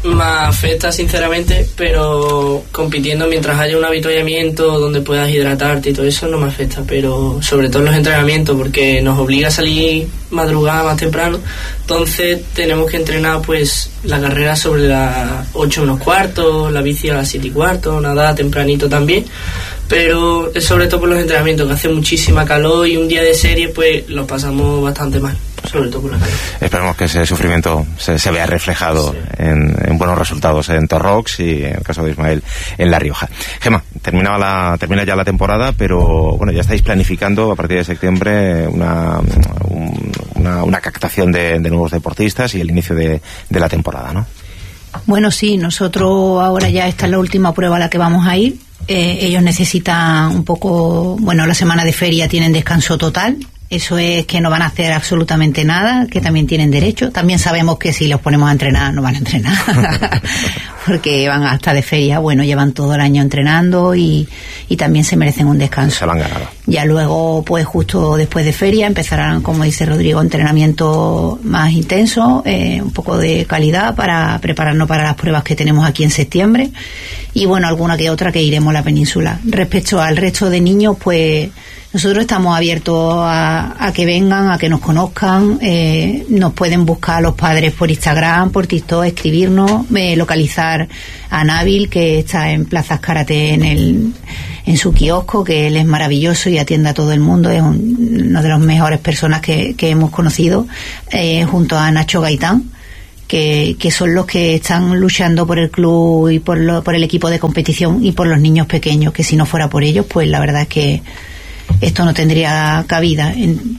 me afecta sinceramente, pero compitiendo mientras haya un avituallamiento donde puedas hidratarte y todo eso no me afecta, pero sobre todo en los entrenamientos, porque nos obliga a salir madrugada más temprano, entonces tenemos que entrenar pues la carrera sobre las ocho menos cuarto, la bici a las siete y cuarto, nada tempranito también, pero es sobre todo por los entrenamientos, que hace muchísima calor y un día de serie pues lo pasamos bastante mal, sobre todo por la calor. Esperemos que ese sufrimiento se, se vea reflejado sí. en, en buenos resultados en Torrox y en el caso de Ismael en La Rioja. Gemma, terminaba la, termina ya la temporada, pero bueno, ya estáis planificando a partir de septiembre una, un, una, una captación de, de nuevos deportistas y el inicio de, de la temporada, ¿no? Bueno, sí, nosotros ahora ya esta es la última prueba a la que vamos a ir. Eh, ellos necesitan un poco, bueno, la semana de feria tienen descanso total. Eso es que no van a hacer absolutamente nada, que también tienen derecho. También sabemos que si los ponemos a entrenar, no van a entrenar, porque van hasta de feria. Bueno, llevan todo el año entrenando y, y también se merecen un descanso. Se lo han ganado. Ya luego, pues justo después de feria, empezarán, como dice Rodrigo, entrenamiento más intenso, eh, un poco de calidad para prepararnos para las pruebas que tenemos aquí en septiembre. Y bueno, alguna que otra que iremos a la península. Respecto al resto de niños, pues nosotros estamos abiertos a, a que vengan, a que nos conozcan. Eh, nos pueden buscar a los padres por Instagram, por TikTok, escribirnos, eh, localizar a Nabil, que está en Plaza Karate en el en su kiosco, que él es maravilloso y atiende a todo el mundo, es un, una de las mejores personas que, que hemos conocido, eh, junto a Nacho Gaitán, que, que son los que están luchando por el club y por, lo, por el equipo de competición y por los niños pequeños, que si no fuera por ellos, pues la verdad es que esto no tendría cabida en,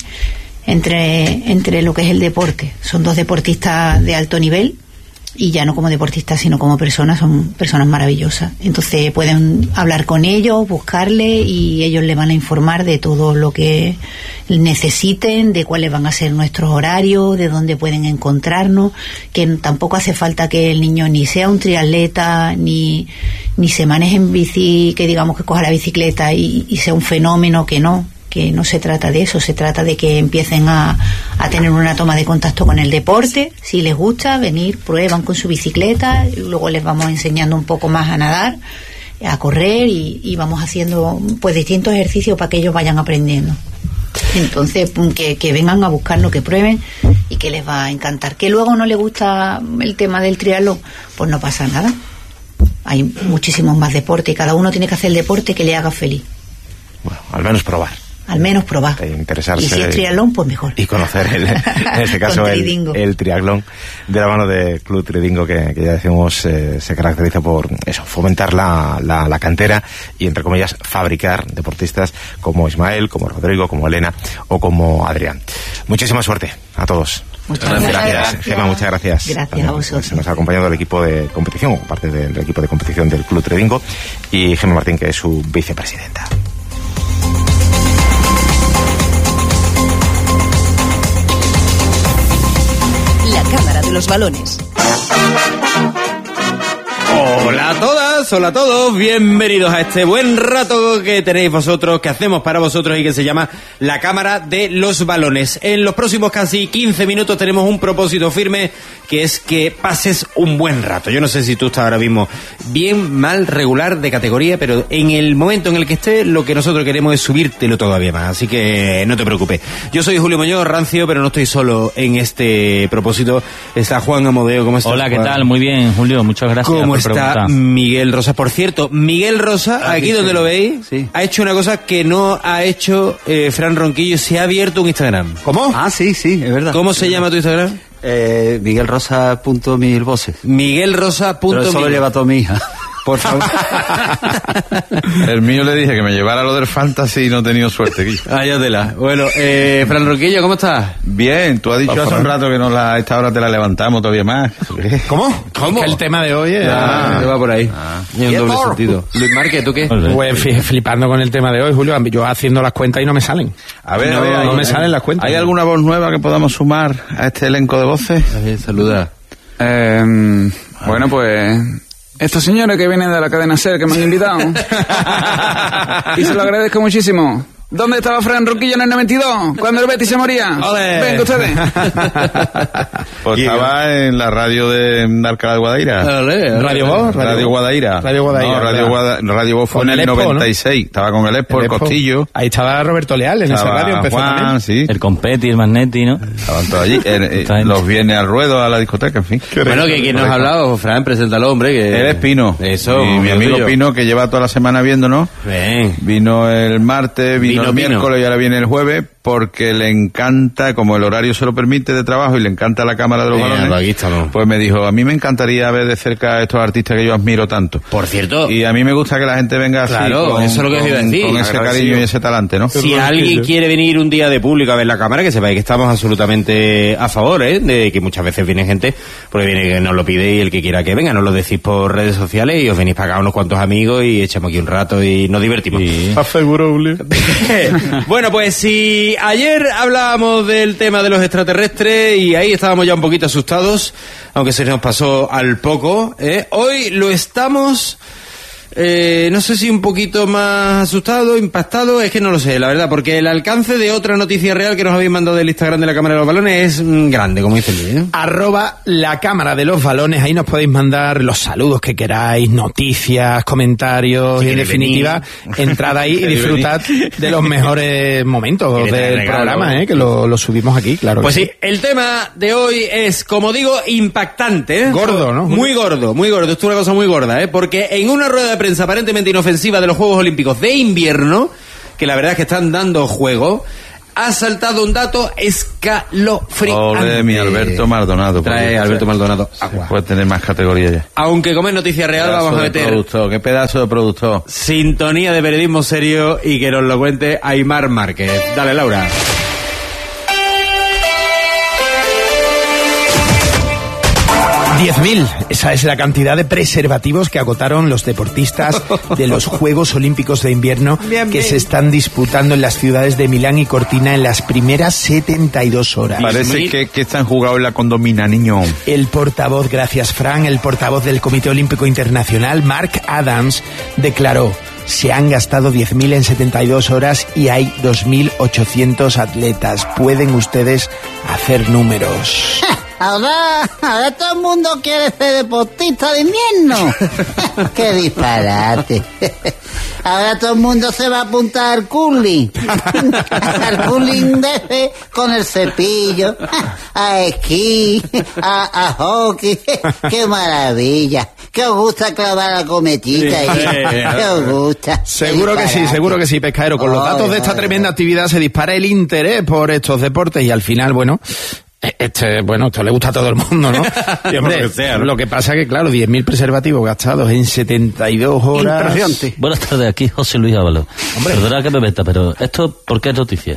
entre, entre lo que es el deporte. Son dos deportistas de alto nivel y ya no como deportistas sino como personas, son personas maravillosas. Entonces pueden hablar con ellos, buscarle y ellos le van a informar de todo lo que necesiten, de cuáles van a ser nuestros horarios, de dónde pueden encontrarnos, que tampoco hace falta que el niño ni sea un triatleta ni, ni se maneje en bici, que digamos que coja la bicicleta y, y sea un fenómeno, que no. Que no se trata de eso, se trata de que empiecen a, a tener una toma de contacto con el deporte. Si les gusta, venir, prueban con su bicicleta, y luego les vamos enseñando un poco más a nadar, a correr y, y vamos haciendo pues distintos ejercicios para que ellos vayan aprendiendo. Entonces, que, que vengan a buscarlo, que prueben y que les va a encantar. Que luego no les gusta el tema del triatlón, pues no pasa nada. Hay muchísimos más deportes y cada uno tiene que hacer el deporte que le haga feliz. Bueno, al menos probar. Al menos probar. Interesarse. Y si es triatlón, pues mejor. Y conocer, el, en este caso, el, el triatlón de la mano de Club Tridingo, que, que ya decimos eh, se caracteriza por eso, fomentar la, la, la cantera y, entre comillas, fabricar deportistas como Ismael, como Rodrigo, como Elena o como Adrián. Muchísima suerte a todos. Muchas gracias. Gracias, Gemma, muchas gracias. Gracias También, a vosotros. Se nos ha acompañado el equipo de competición, o parte del, del equipo de competición del Club Tridingo, y Gemma Martín, que es su vicepresidenta. La Cámara de los Balones. Hola a todas, hola a todos, bienvenidos a este buen rato que tenéis vosotros, que hacemos para vosotros y que se llama La Cámara de los Balones. En los próximos casi quince minutos tenemos un propósito firme, que es que pases un buen rato. Yo no sé si tú estás ahora mismo bien, mal, regular, de categoría, pero en el momento en el que estés, lo que nosotros queremos es subírtelo todavía más, así que no te preocupes. Yo soy Julio Muñoz, rancio, pero no estoy solo en este propósito. Está Juan Amodeo, ¿cómo estás? Hola, ¿qué Juan? tal? Muy bien, Julio, muchas gracias. ¿Cómo por está preguntar. Miguel Rosa? Por cierto, Miguel Rosa, aquí, aquí donde sí. lo veis, sí. ha hecho una cosa que no ha hecho eh, Fran Ronquillo, se ha abierto un Instagram. ¿Cómo? Ah, sí, sí, es verdad. ¿Cómo se llama tu Instagram? Eh, Miguel Rosa punto mil voces. Miguel Rosa punto Pero solo lleva toda mi hija. Por favor. El mío le dije que me llevara lo del fantasy y no he tenido suerte, Guillo. Váyatela. Bueno, eh, Fran Ronquillo, ¿cómo estás? Bien, tú has dicho hace un rato que no la, a esta hora te la levantamos todavía más. ¿Cómo? ¿Cómo? Es que el tema de hoy es... Ah, te va por ahí. Ah. Y un doble sentido. Luis Márquez, ¿tú qué? Pues flipando con el tema de hoy, Julio. Yo haciendo las cuentas y no me salen. A ver, no, a ver, no hay, me salen las cuentas. ¿Hay alguna voz nueva que podamos sumar a este elenco de voces? Bien, saluda. Eh, bueno, pues... Estos señores que vienen de la cadena SER que me han invitado y se lo agradezco muchísimo. ¿Dónde estaba Fran Roquillo en el noventa y dos? Cuando el Betis se moría. ¡Ole! Venga ustedes. Pues estaba en la radio de, de Alcalá de Guadaira. Ole, ole. ¿Radio Voz? Radio, radio Guadaira. Radio Guadaira. No, Radio, Guada, Radio Voz fue Con en el, el Expo, noventa y seis. ¿No? Estaba con el Expo, el, el Costillo. Ahí estaba Roberto Leal en estaba esa radio. Empezó Juan, también. sí. El Competi, el Magnetti, ¿no? Estaban todos allí. El, el, los viernes al ruedo, a la discoteca, en fin. Bueno, que quien nos ha hablado, Fran, preséntalo, hombre. Que... Él es Pino. Eso. Y mi amigo tuyo. Pino, que lleva toda la semana viéndonos. Ven. Vino el martes, vino, Vino, el miércoles vino. y ahora viene el jueves, porque le encanta, como el horario se lo permite de trabajo y le encanta la cámara de los Eh, balones, aquí estamos. pues me dijo, a mí me encantaría ver de cerca a estos artistas que yo admiro tanto. Por cierto. Y a mí me gusta que la gente venga así, Claro, con, eso es lo que os iba a con- decir. con ese Agradecido. cariño y ese talante, ¿no? Si alguien quiere venir un día de público a ver la cámara, que sepáis que estamos absolutamente a favor, ¿eh? De que muchas veces viene gente, porque viene que nos lo pide y el que quiera que venga, nos lo decís por redes sociales y os venís para acá unos cuantos amigos y echamos aquí un rato y nos divertimos. Asegurable. Bueno, pues si ayer hablábamos del tema de los extraterrestres y ahí estábamos ya un poquito asustados, aunque se nos pasó al poco, ¿eh? Hoy lo estamos... Eh, no sé si un poquito más asustado, impactado, es que no lo sé, la verdad, porque el alcance de otra noticia real que nos habéis mandado del Instagram de la Cámara de los Balones es mm, grande, como dice Luis, ¿eh? Arroba la cámara de los balones, ahí nos podéis mandar los saludos que queráis, noticias, comentarios, Si y en queréis definitiva, entrad ahí y queréis disfrutad de los mejores momentos Queréis traer del regalo. programa, ¿eh? Que lo, lo subimos aquí, claro. Pues que sí, el tema de hoy es, como digo, impactante, ¿eh? Gordo, ¿no? Muy gordo, muy gordo, esto es una cosa muy gorda, ¿eh? Porque en una rueda de prensa aparentemente inofensiva de los Juegos Olímpicos de invierno, que la verdad es que están dando juego, ha saltado un dato escalofriante. Ole, mi Alberto Maldonado. Trae Alberto Maldonado agua. Puede tener más categoría ya. Aunque como es noticia real, Pedazo vamos a de meter productor, qué pedazo de productor. sintonía de periodismo serio y que nos lo cuente Aimar Márquez. Dale, Laura. diez mil, esa es la cantidad de preservativos que agotaron los deportistas de los Juegos Olímpicos de Invierno Bien, que bien. se están disputando en las ciudades de Milán y Cortina en las primeras setenta y dos horas. Parece que, que están jugados en la condomina, niño. El portavoz, gracias Fran, el portavoz del Comité Olímpico Internacional, Mark Adams, declaró: se han gastado diez mil en setenta y dos horas y hay dos mil ochocientos atletas. Pueden ustedes hacer números. Ahora, ahora todo el mundo quiere ser deportista de invierno. ¡Qué disparate! Ahora todo el mundo se va a apuntar al curling. Al curling de ese con el cepillo. A esquí, a, a hockey. ¡Qué maravilla! ¿Qué os gusta clavar la cometita? ¿Eh? ¿Qué os gusta? Seguro que sí, seguro que sí, Pescadero. Con los Ay, datos de esta ay, tremenda actividad se dispara el interés por estos deportes y al final, bueno... Este, bueno, esto le gusta a todo el mundo, ¿no? Y, hombre, Lo que sea, ¿no? lo que pasa que, claro, diez mil preservativos gastados en setenta y dos horas... Impresionante. Buenas tardes, aquí José Luis Ábalos. Hombre. Perdona que me meta, pero ¿esto por qué es noticia?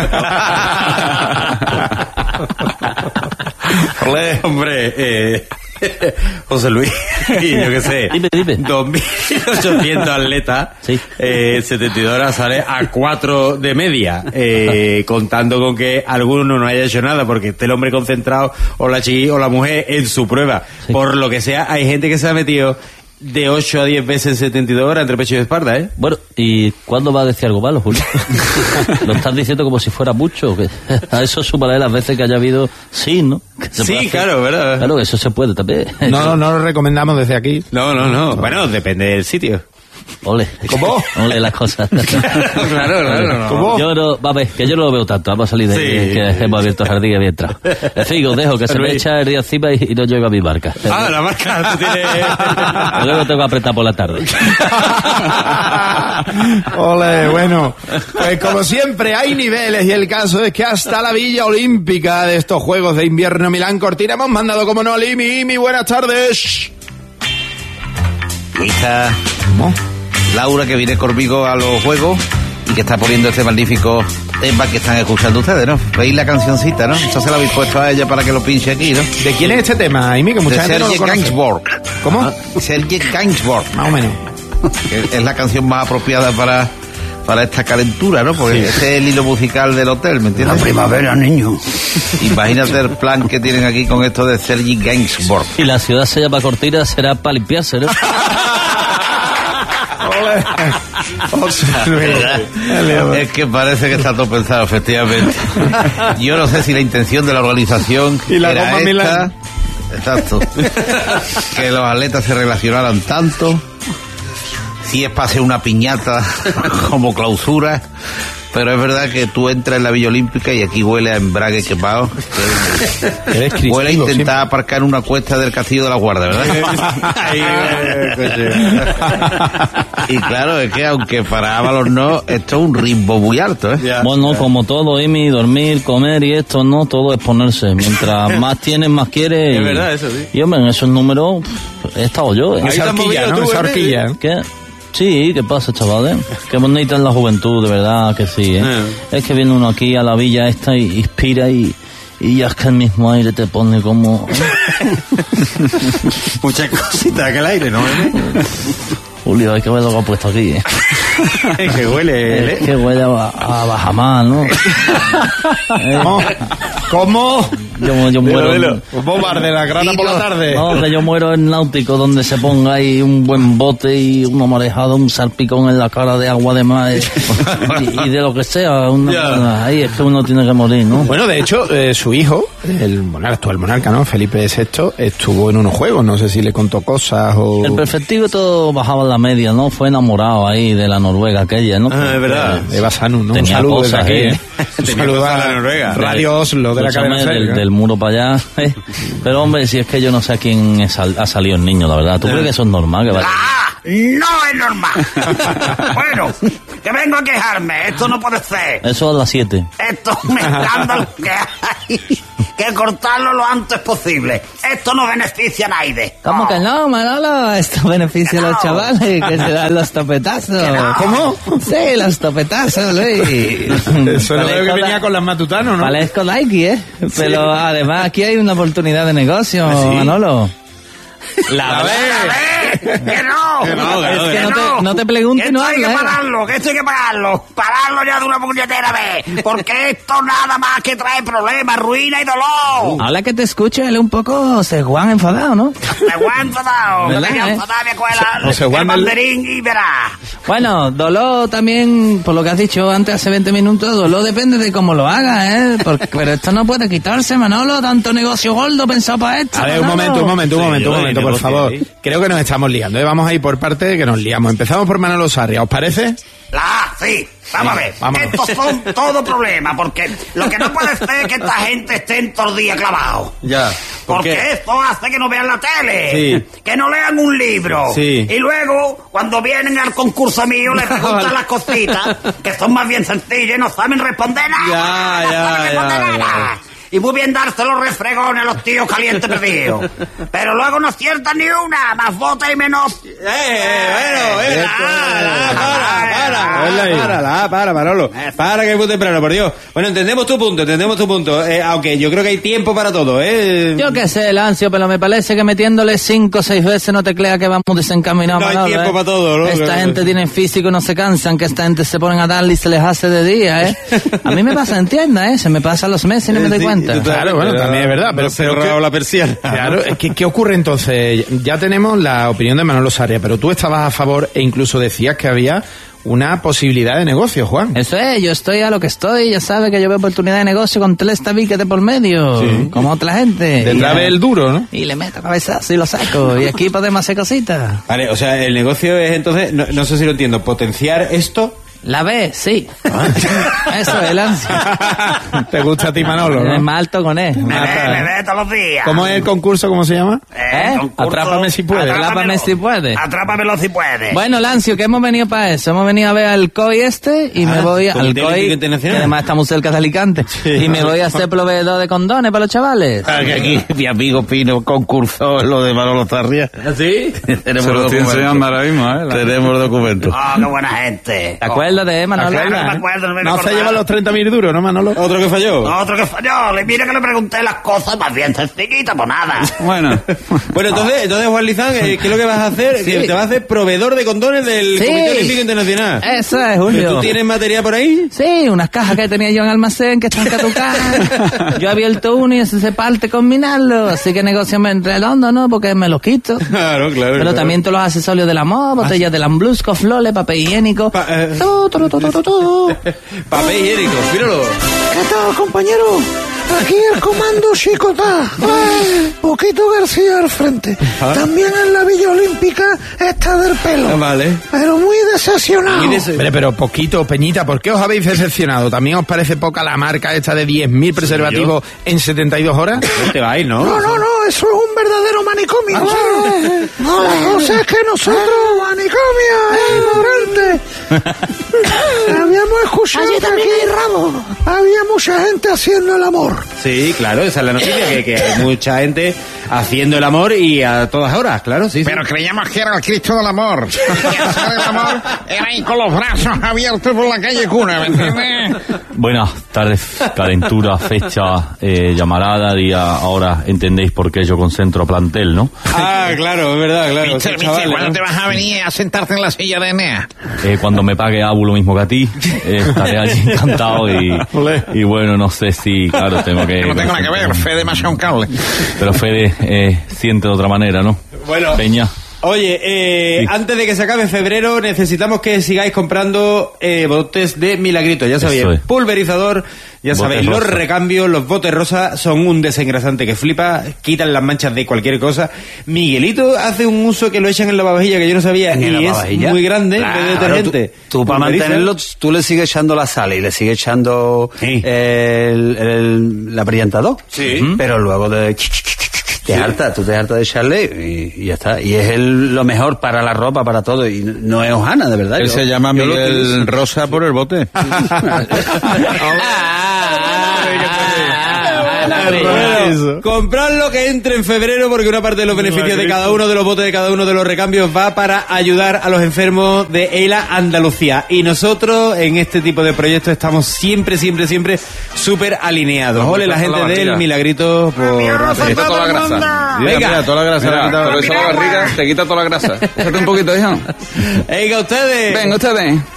Ole, hombre, eh, José Luis, y yo qué sé, Dime, dime. dos mil ochocientos atletas, Sí. eh, setenta y dos horas sale a cuatro de media, eh, contando con que alguno no haya hecho nada porque esté el hombre concentrado o la chiqui o la mujer en su prueba. Sí. Por lo que sea, hay gente que se ha metido de ocho a diez veces en setenta y dos horas entre pecho y espalda, ¿eh? Bueno, ¿y cuándo va a decir algo malo, Julio? Lo estás diciendo como si fuera mucho. ¿O qué? A eso súmale las veces que haya habido sí, ¿no? Que se Sí, puede hacer. claro, ¿verdad? Claro, eso se puede también. No, no lo recomendamos desde aquí. No, no, no. Bueno, depende del sitio. Ole. ¿Cómo? Ole las cosas. Claro, claro. No. ¿Cómo? Yo no, va a ver, que yo no lo veo tanto. Vamos a salir de Sí. que hemos abierto el jardín y había entrado. En fin, os dejo que se me Luis. echa el día encima y, y no llego a mi barca. Ah, la marca, tú tienes... Luego tengo que apretar por la tarde. Ole, bueno, pues como siempre hay niveles y el caso es que hasta la Villa Olímpica de estos Juegos de Invierno Milán Cortina hemos mandado como no Limi, Imi, buenas tardes. Hija ¿Cómo? Laura, que viene conmigo a los juegos y que está poniendo este magnífico tema que están escuchando ustedes, ¿no? ¿Veis la cancioncita, no? Entonces la habéis puesto a ella para que lo pinche aquí, ¿no? ¿De quién es este tema, Imi? Que mucha De gente no lo Sergei conoce. Gainsbourg. ¿Cómo? Sergei Gainsbourg, Más o menos. que es la canción más apropiada para, para esta calentura, ¿no? Porque este es el hilo musical del hotel, ¿me entiendes? La primavera, niño. Imagínate el plan que tienen aquí con esto de Sergei Gainsbourg. Y la ciudad se llama Cortina, será para limpiarse, ¿no? Ole. Es que parece que está todo pensado, efectivamente. Yo no sé si la intención de la organización y la era goma esta. Milán. Exacto. Que los atletas se relacionaran tanto. Si es para hacer una piñata como clausura. Pero es verdad que tú entras en la Villa Olímpica y aquí huele a embrague quemado. Huele a intentar siempre. Aparcar en una cuesta del Castillo de la Guardia, ¿verdad? Y claro, es que aunque para Ábalos no, esto es un ritmo muy alto, ¿eh? Yeah. Bueno, como todo, Emi, dormir, comer y esto, no, todo es ponerse. Mientras más tienes, más quieres. Es y, verdad, eso sí. Y hombre, en esos números he estado yo. ¿eh? Esa horquilla, ¿no? Esa horquilla. ¿Qué? Sí, ¿qué pasa, chavales? Qué bonita es la juventud, de verdad que sí, ¿eh? Yeah. Es que viene uno aquí a la villa esta y inspira y, y ya es que el mismo aire te pone como... Muchas cositas que el aire, ¿no? Julio, hay que ver lo que ha puesto aquí, ¿eh? Es que huele... Es que huele a, a Bajamar, ¿no? ¿Cómo? ¿Cómo? Yo, yo muero... Dilo, dilo. Bombar de la grana por la tarde. No, que yo muero en náutico, donde se ponga ahí un buen bote y una marejada, un salpicón en la cara de agua de mar y, y de lo que sea. Una, yeah. Ahí es que uno tiene que morir, ¿no? Bueno, de hecho, eh, su hijo, el monarca, actual monarca, ¿no? Felipe sexto, estuvo en unos juegos, no sé si le contó cosas o... El perfectivo todo bajaba la media, ¿no? Fue enamorado ahí de la Noruega aquella, ¿no? Ah, es verdad. De Eva Sanu, ¿no? Tenía un saludo cosas, desde aquí, ¿eh? Un saludo a la Noruega. Radio Oslo de la cadena del, seria. del muro para allá. ¿eh? Pero hombre, si es que yo no sé a quién es, ha salido el niño, la verdad. ¿Tú crees que eso es normal? Que vaya? ¡Ah! ¡No es normal! Bueno, que vengo a quejarme. Esto no puede ser. Eso a las siete. Esto es un escándalo que hay que cortarlo lo antes posible. Esto no beneficia a nadie. ¿Cómo que no, Manolo? Esto beneficia a los chavales que se dan los topetazos. No. ¿Cómo? Sí, los topetazos, Luis. Eso es lo que venía con las Matutano, ¿no? Parezco Nike, ¿eh? Pero además aquí hay una oportunidad de negocio, ¿sí? Manolo. La ve. Que no, que no, es que, que no, no. Te, no te preguntes, no habla. Esto hay que pararlo, ¿eh? que esto hay que pararlo. Pararlo ya de una puñetera vez. Porque esto nada más que trae problemas, ruina y dolor. Ahora que te escucho, él es un poco Seguán enfadado, ¿no? Seguán enfadado. ¿Verdad, que eh? enfadado, me escuela, Se, el banderín y verá. Bueno, dolor también, por lo que has dicho antes hace veinte minutos, dolor depende de cómo lo hagas, ¿eh? Porque, pero esto no puede quitarse, Manolo, tanto negocio gordo pensado para esto. A ver, un momento, un momento, un momento, un momento, por favor. Creo que nos estamos liando, ¿eh? Vamos a ir por parte que nos liamos. Empezamos por Manolo Sarria, ¿os parece? La, sí, vamos a ver. Vámonos. Estos son todo problemas, porque lo que no puede ser es que esta gente esté todo el día clavados. Ya. ¿Por porque qué? esto hace que no vean la tele, sí. que no lean un libro. Sí. Y luego, cuando vienen al concurso mío, les preguntan las cositas, que son más bien sencillas y no saben responder nada. Ya, ya, no saben responder ya, nada. ya. Y muy bien darse los refregones a los tíos calientes perdidos. Pero luego no aciertan ni una, más vota y menos. ¡Eh, bueno, eh! ¡Para, para, para! Para, para, Manolo. Para, que es muy temprano, por Dios. Bueno, entendemos tu punto, entendemos tu punto. Eh, aunque yo creo que hay tiempo para todo, ¿eh? Yo qué sé, Lancio, pero me parece que metiéndole cinco o seis veces no te crea que vamos desencaminados. No hay Manolo, tiempo ¿eh? para todo, ¿no? Esta Creo gente que... tiene físico y no se cansan, que esta gente se ponen a darle y se les hace de día, ¿eh? A mí me pasa en tienda, ¿eh? Se me pasan los meses y no me doy Sí, cuenta. Claro, bueno, también es verdad. Pero, se pero cerrado la persiana. Claro, es que, ¿qué ocurre entonces? Ya tenemos la opinión de Manolo Sarria, pero tú estabas a favor e incluso decías que había una posibilidad de negocio, Juan. Eso es, yo estoy a lo que estoy, ya sabes que yo veo oportunidad de negocio con tres tabiques de por medio, sí. Como otra gente. Detrás del duro, ¿no? Y le meto cabezazo y lo saco, y aquí podemos hacer cositas. Vale, o sea, el negocio es entonces, no, no sé si lo entiendo, potenciar esto... La B, sí. Eso es el ansia. ¿Te gusta a ti, Manolo, no? Es más alto con él. Me ve, me ve todos los días. ¿Cómo es el concurso? ¿Cómo se llama? Eh, concurso, Atrápame si puedes. Atrápame si puedes. Atrápamelo si puedes. Bueno, Lancio, que hemos venido para eso. Hemos venido a ver al C O I este y ah, me voy al C O I, que además estamos cerca de Alicante. Sí. Y me voy a ser proveedor de condones para los chavales. Ah, que aquí mi amigo Pino concursó en lo de Manolo Sarria. ¿Sí? Tenemos Se lo estoy enseñando ahora mismo, ¿eh? Tenemos documentos. Ah, oh, qué buena gente. ¿Te acuerdas? acuérdate, Manolo. Ah, claro, no me ¿eh? acuerdo, no me No se acordaba. llevan los treinta mil duros, ¿no, Manolo? ¿Otro que falló? Otro que falló. Le mira que le pregunté las cosas más bien sencillitas, pues nada. Bueno, bueno entonces, entonces Juan Lizán, eh, ¿qué es lo que vas a hacer? Sí. Que te vas a hacer proveedor de condones del Sí. Comité Olímpico Internacional. Eso es, Julio. ¿Tú tienes material por ahí? Sí, unas cajas que tenía yo en almacén que están caducadas. Yo he abierto uno y ese se parte combinarlo. Así que negociame entre redondo, ¿no? Porque me los quito. Claro, claro. Pero claro. también todos los accesorios del amor, botellas de Lambrusco, flores, papel higiénico. Pa- eh. Tu, tu, tu, tu, tu, tu. Papel higiénico, míralo. ¿Qué tal, compañero? Aquí el comando Chicotá. Poquito García al frente. También en la Villa Olímpica está del pelo. Vale. Pero muy decepcionado. Muy des- Hombre, pero poquito, Peñita, ¿por qué os habéis decepcionado? ¿También os parece poca la marca esta de diez mil preservativos en setenta y dos horas? No te vais, ¿no? No, no, no, eso es un verdadero manicomio. La cosa es que nosotros, manicomio, eh, ignorante. Habíamos escuchado que aquí había mucha gente haciendo el amor. Sí, claro, esa es la noticia, que, que hay mucha gente haciendo el amor y a todas horas, claro, sí, sí. Pero creíamos que era el Cristo del amor. Y hacer el amor era ahí con los brazos abiertos por la calle Cuna, ¿me entiendes? Buenas tardes, calentura, fecha, eh, llamarada, día, ahora entendéis por qué yo concentro plantel, ¿no? Ah, claro, es verdad, claro. Mister, esos mister, chavales, ¿cuándo ¿no? te vas a venir a sentarte en la silla de Enea? Eh, cuando me pague Abu lo mismo que a ti, eh, estaré allí encantado y, y bueno, no sé si, claro, tengo que... Que no tengo nada que ver, Fede me ha echado un cable. Pero Fede eh, siente de otra manera, ¿no? Bueno. Peña. Oye, eh, Sí. antes de que se acabe febrero, necesitamos que sigáis comprando eh, botes de Milagrito. Ya sabéis, Eso es. pulverizador, ya Botes sabéis, los rosa. recambios, los botes rosa son un desengrasante que flipa, quitan las manchas de cualquier cosa. Miguelito hace un uso que lo echan en la lavavajilla que yo no sabía ¿En y la es lavavajilla? muy grande Claro, de detergente. Tú, tú para Pulveriza. mantenerlo, tú le sigues echando la sal y le sigues echando el, el, la brillantador. Sí. Pero luego de... Te harta, tú te hartas de echarle y, y ya está. Y es el, lo mejor para la ropa, para todo. Y no es hojana, de verdad. Él Yo- se llama yo lo Miguel utilizo. Rosa por el bote. Bueno, compradlo que entre en febrero porque una parte de los beneficios de cada uno de los botes de cada uno de los recambios va para ayudar a los enfermos de ELA Andalucía. Y nosotros en este tipo de proyectos estamos siempre, siempre, siempre súper alineados. Ole la gente del Milagrito por... Te quita toda la grasa. Mira, Venga. mira, toda la grasa le ha quitado. Por eso la barriga te quita toda la grasa. Échate un poquito, hijo. Venga, ustedes. Venga, ustedes.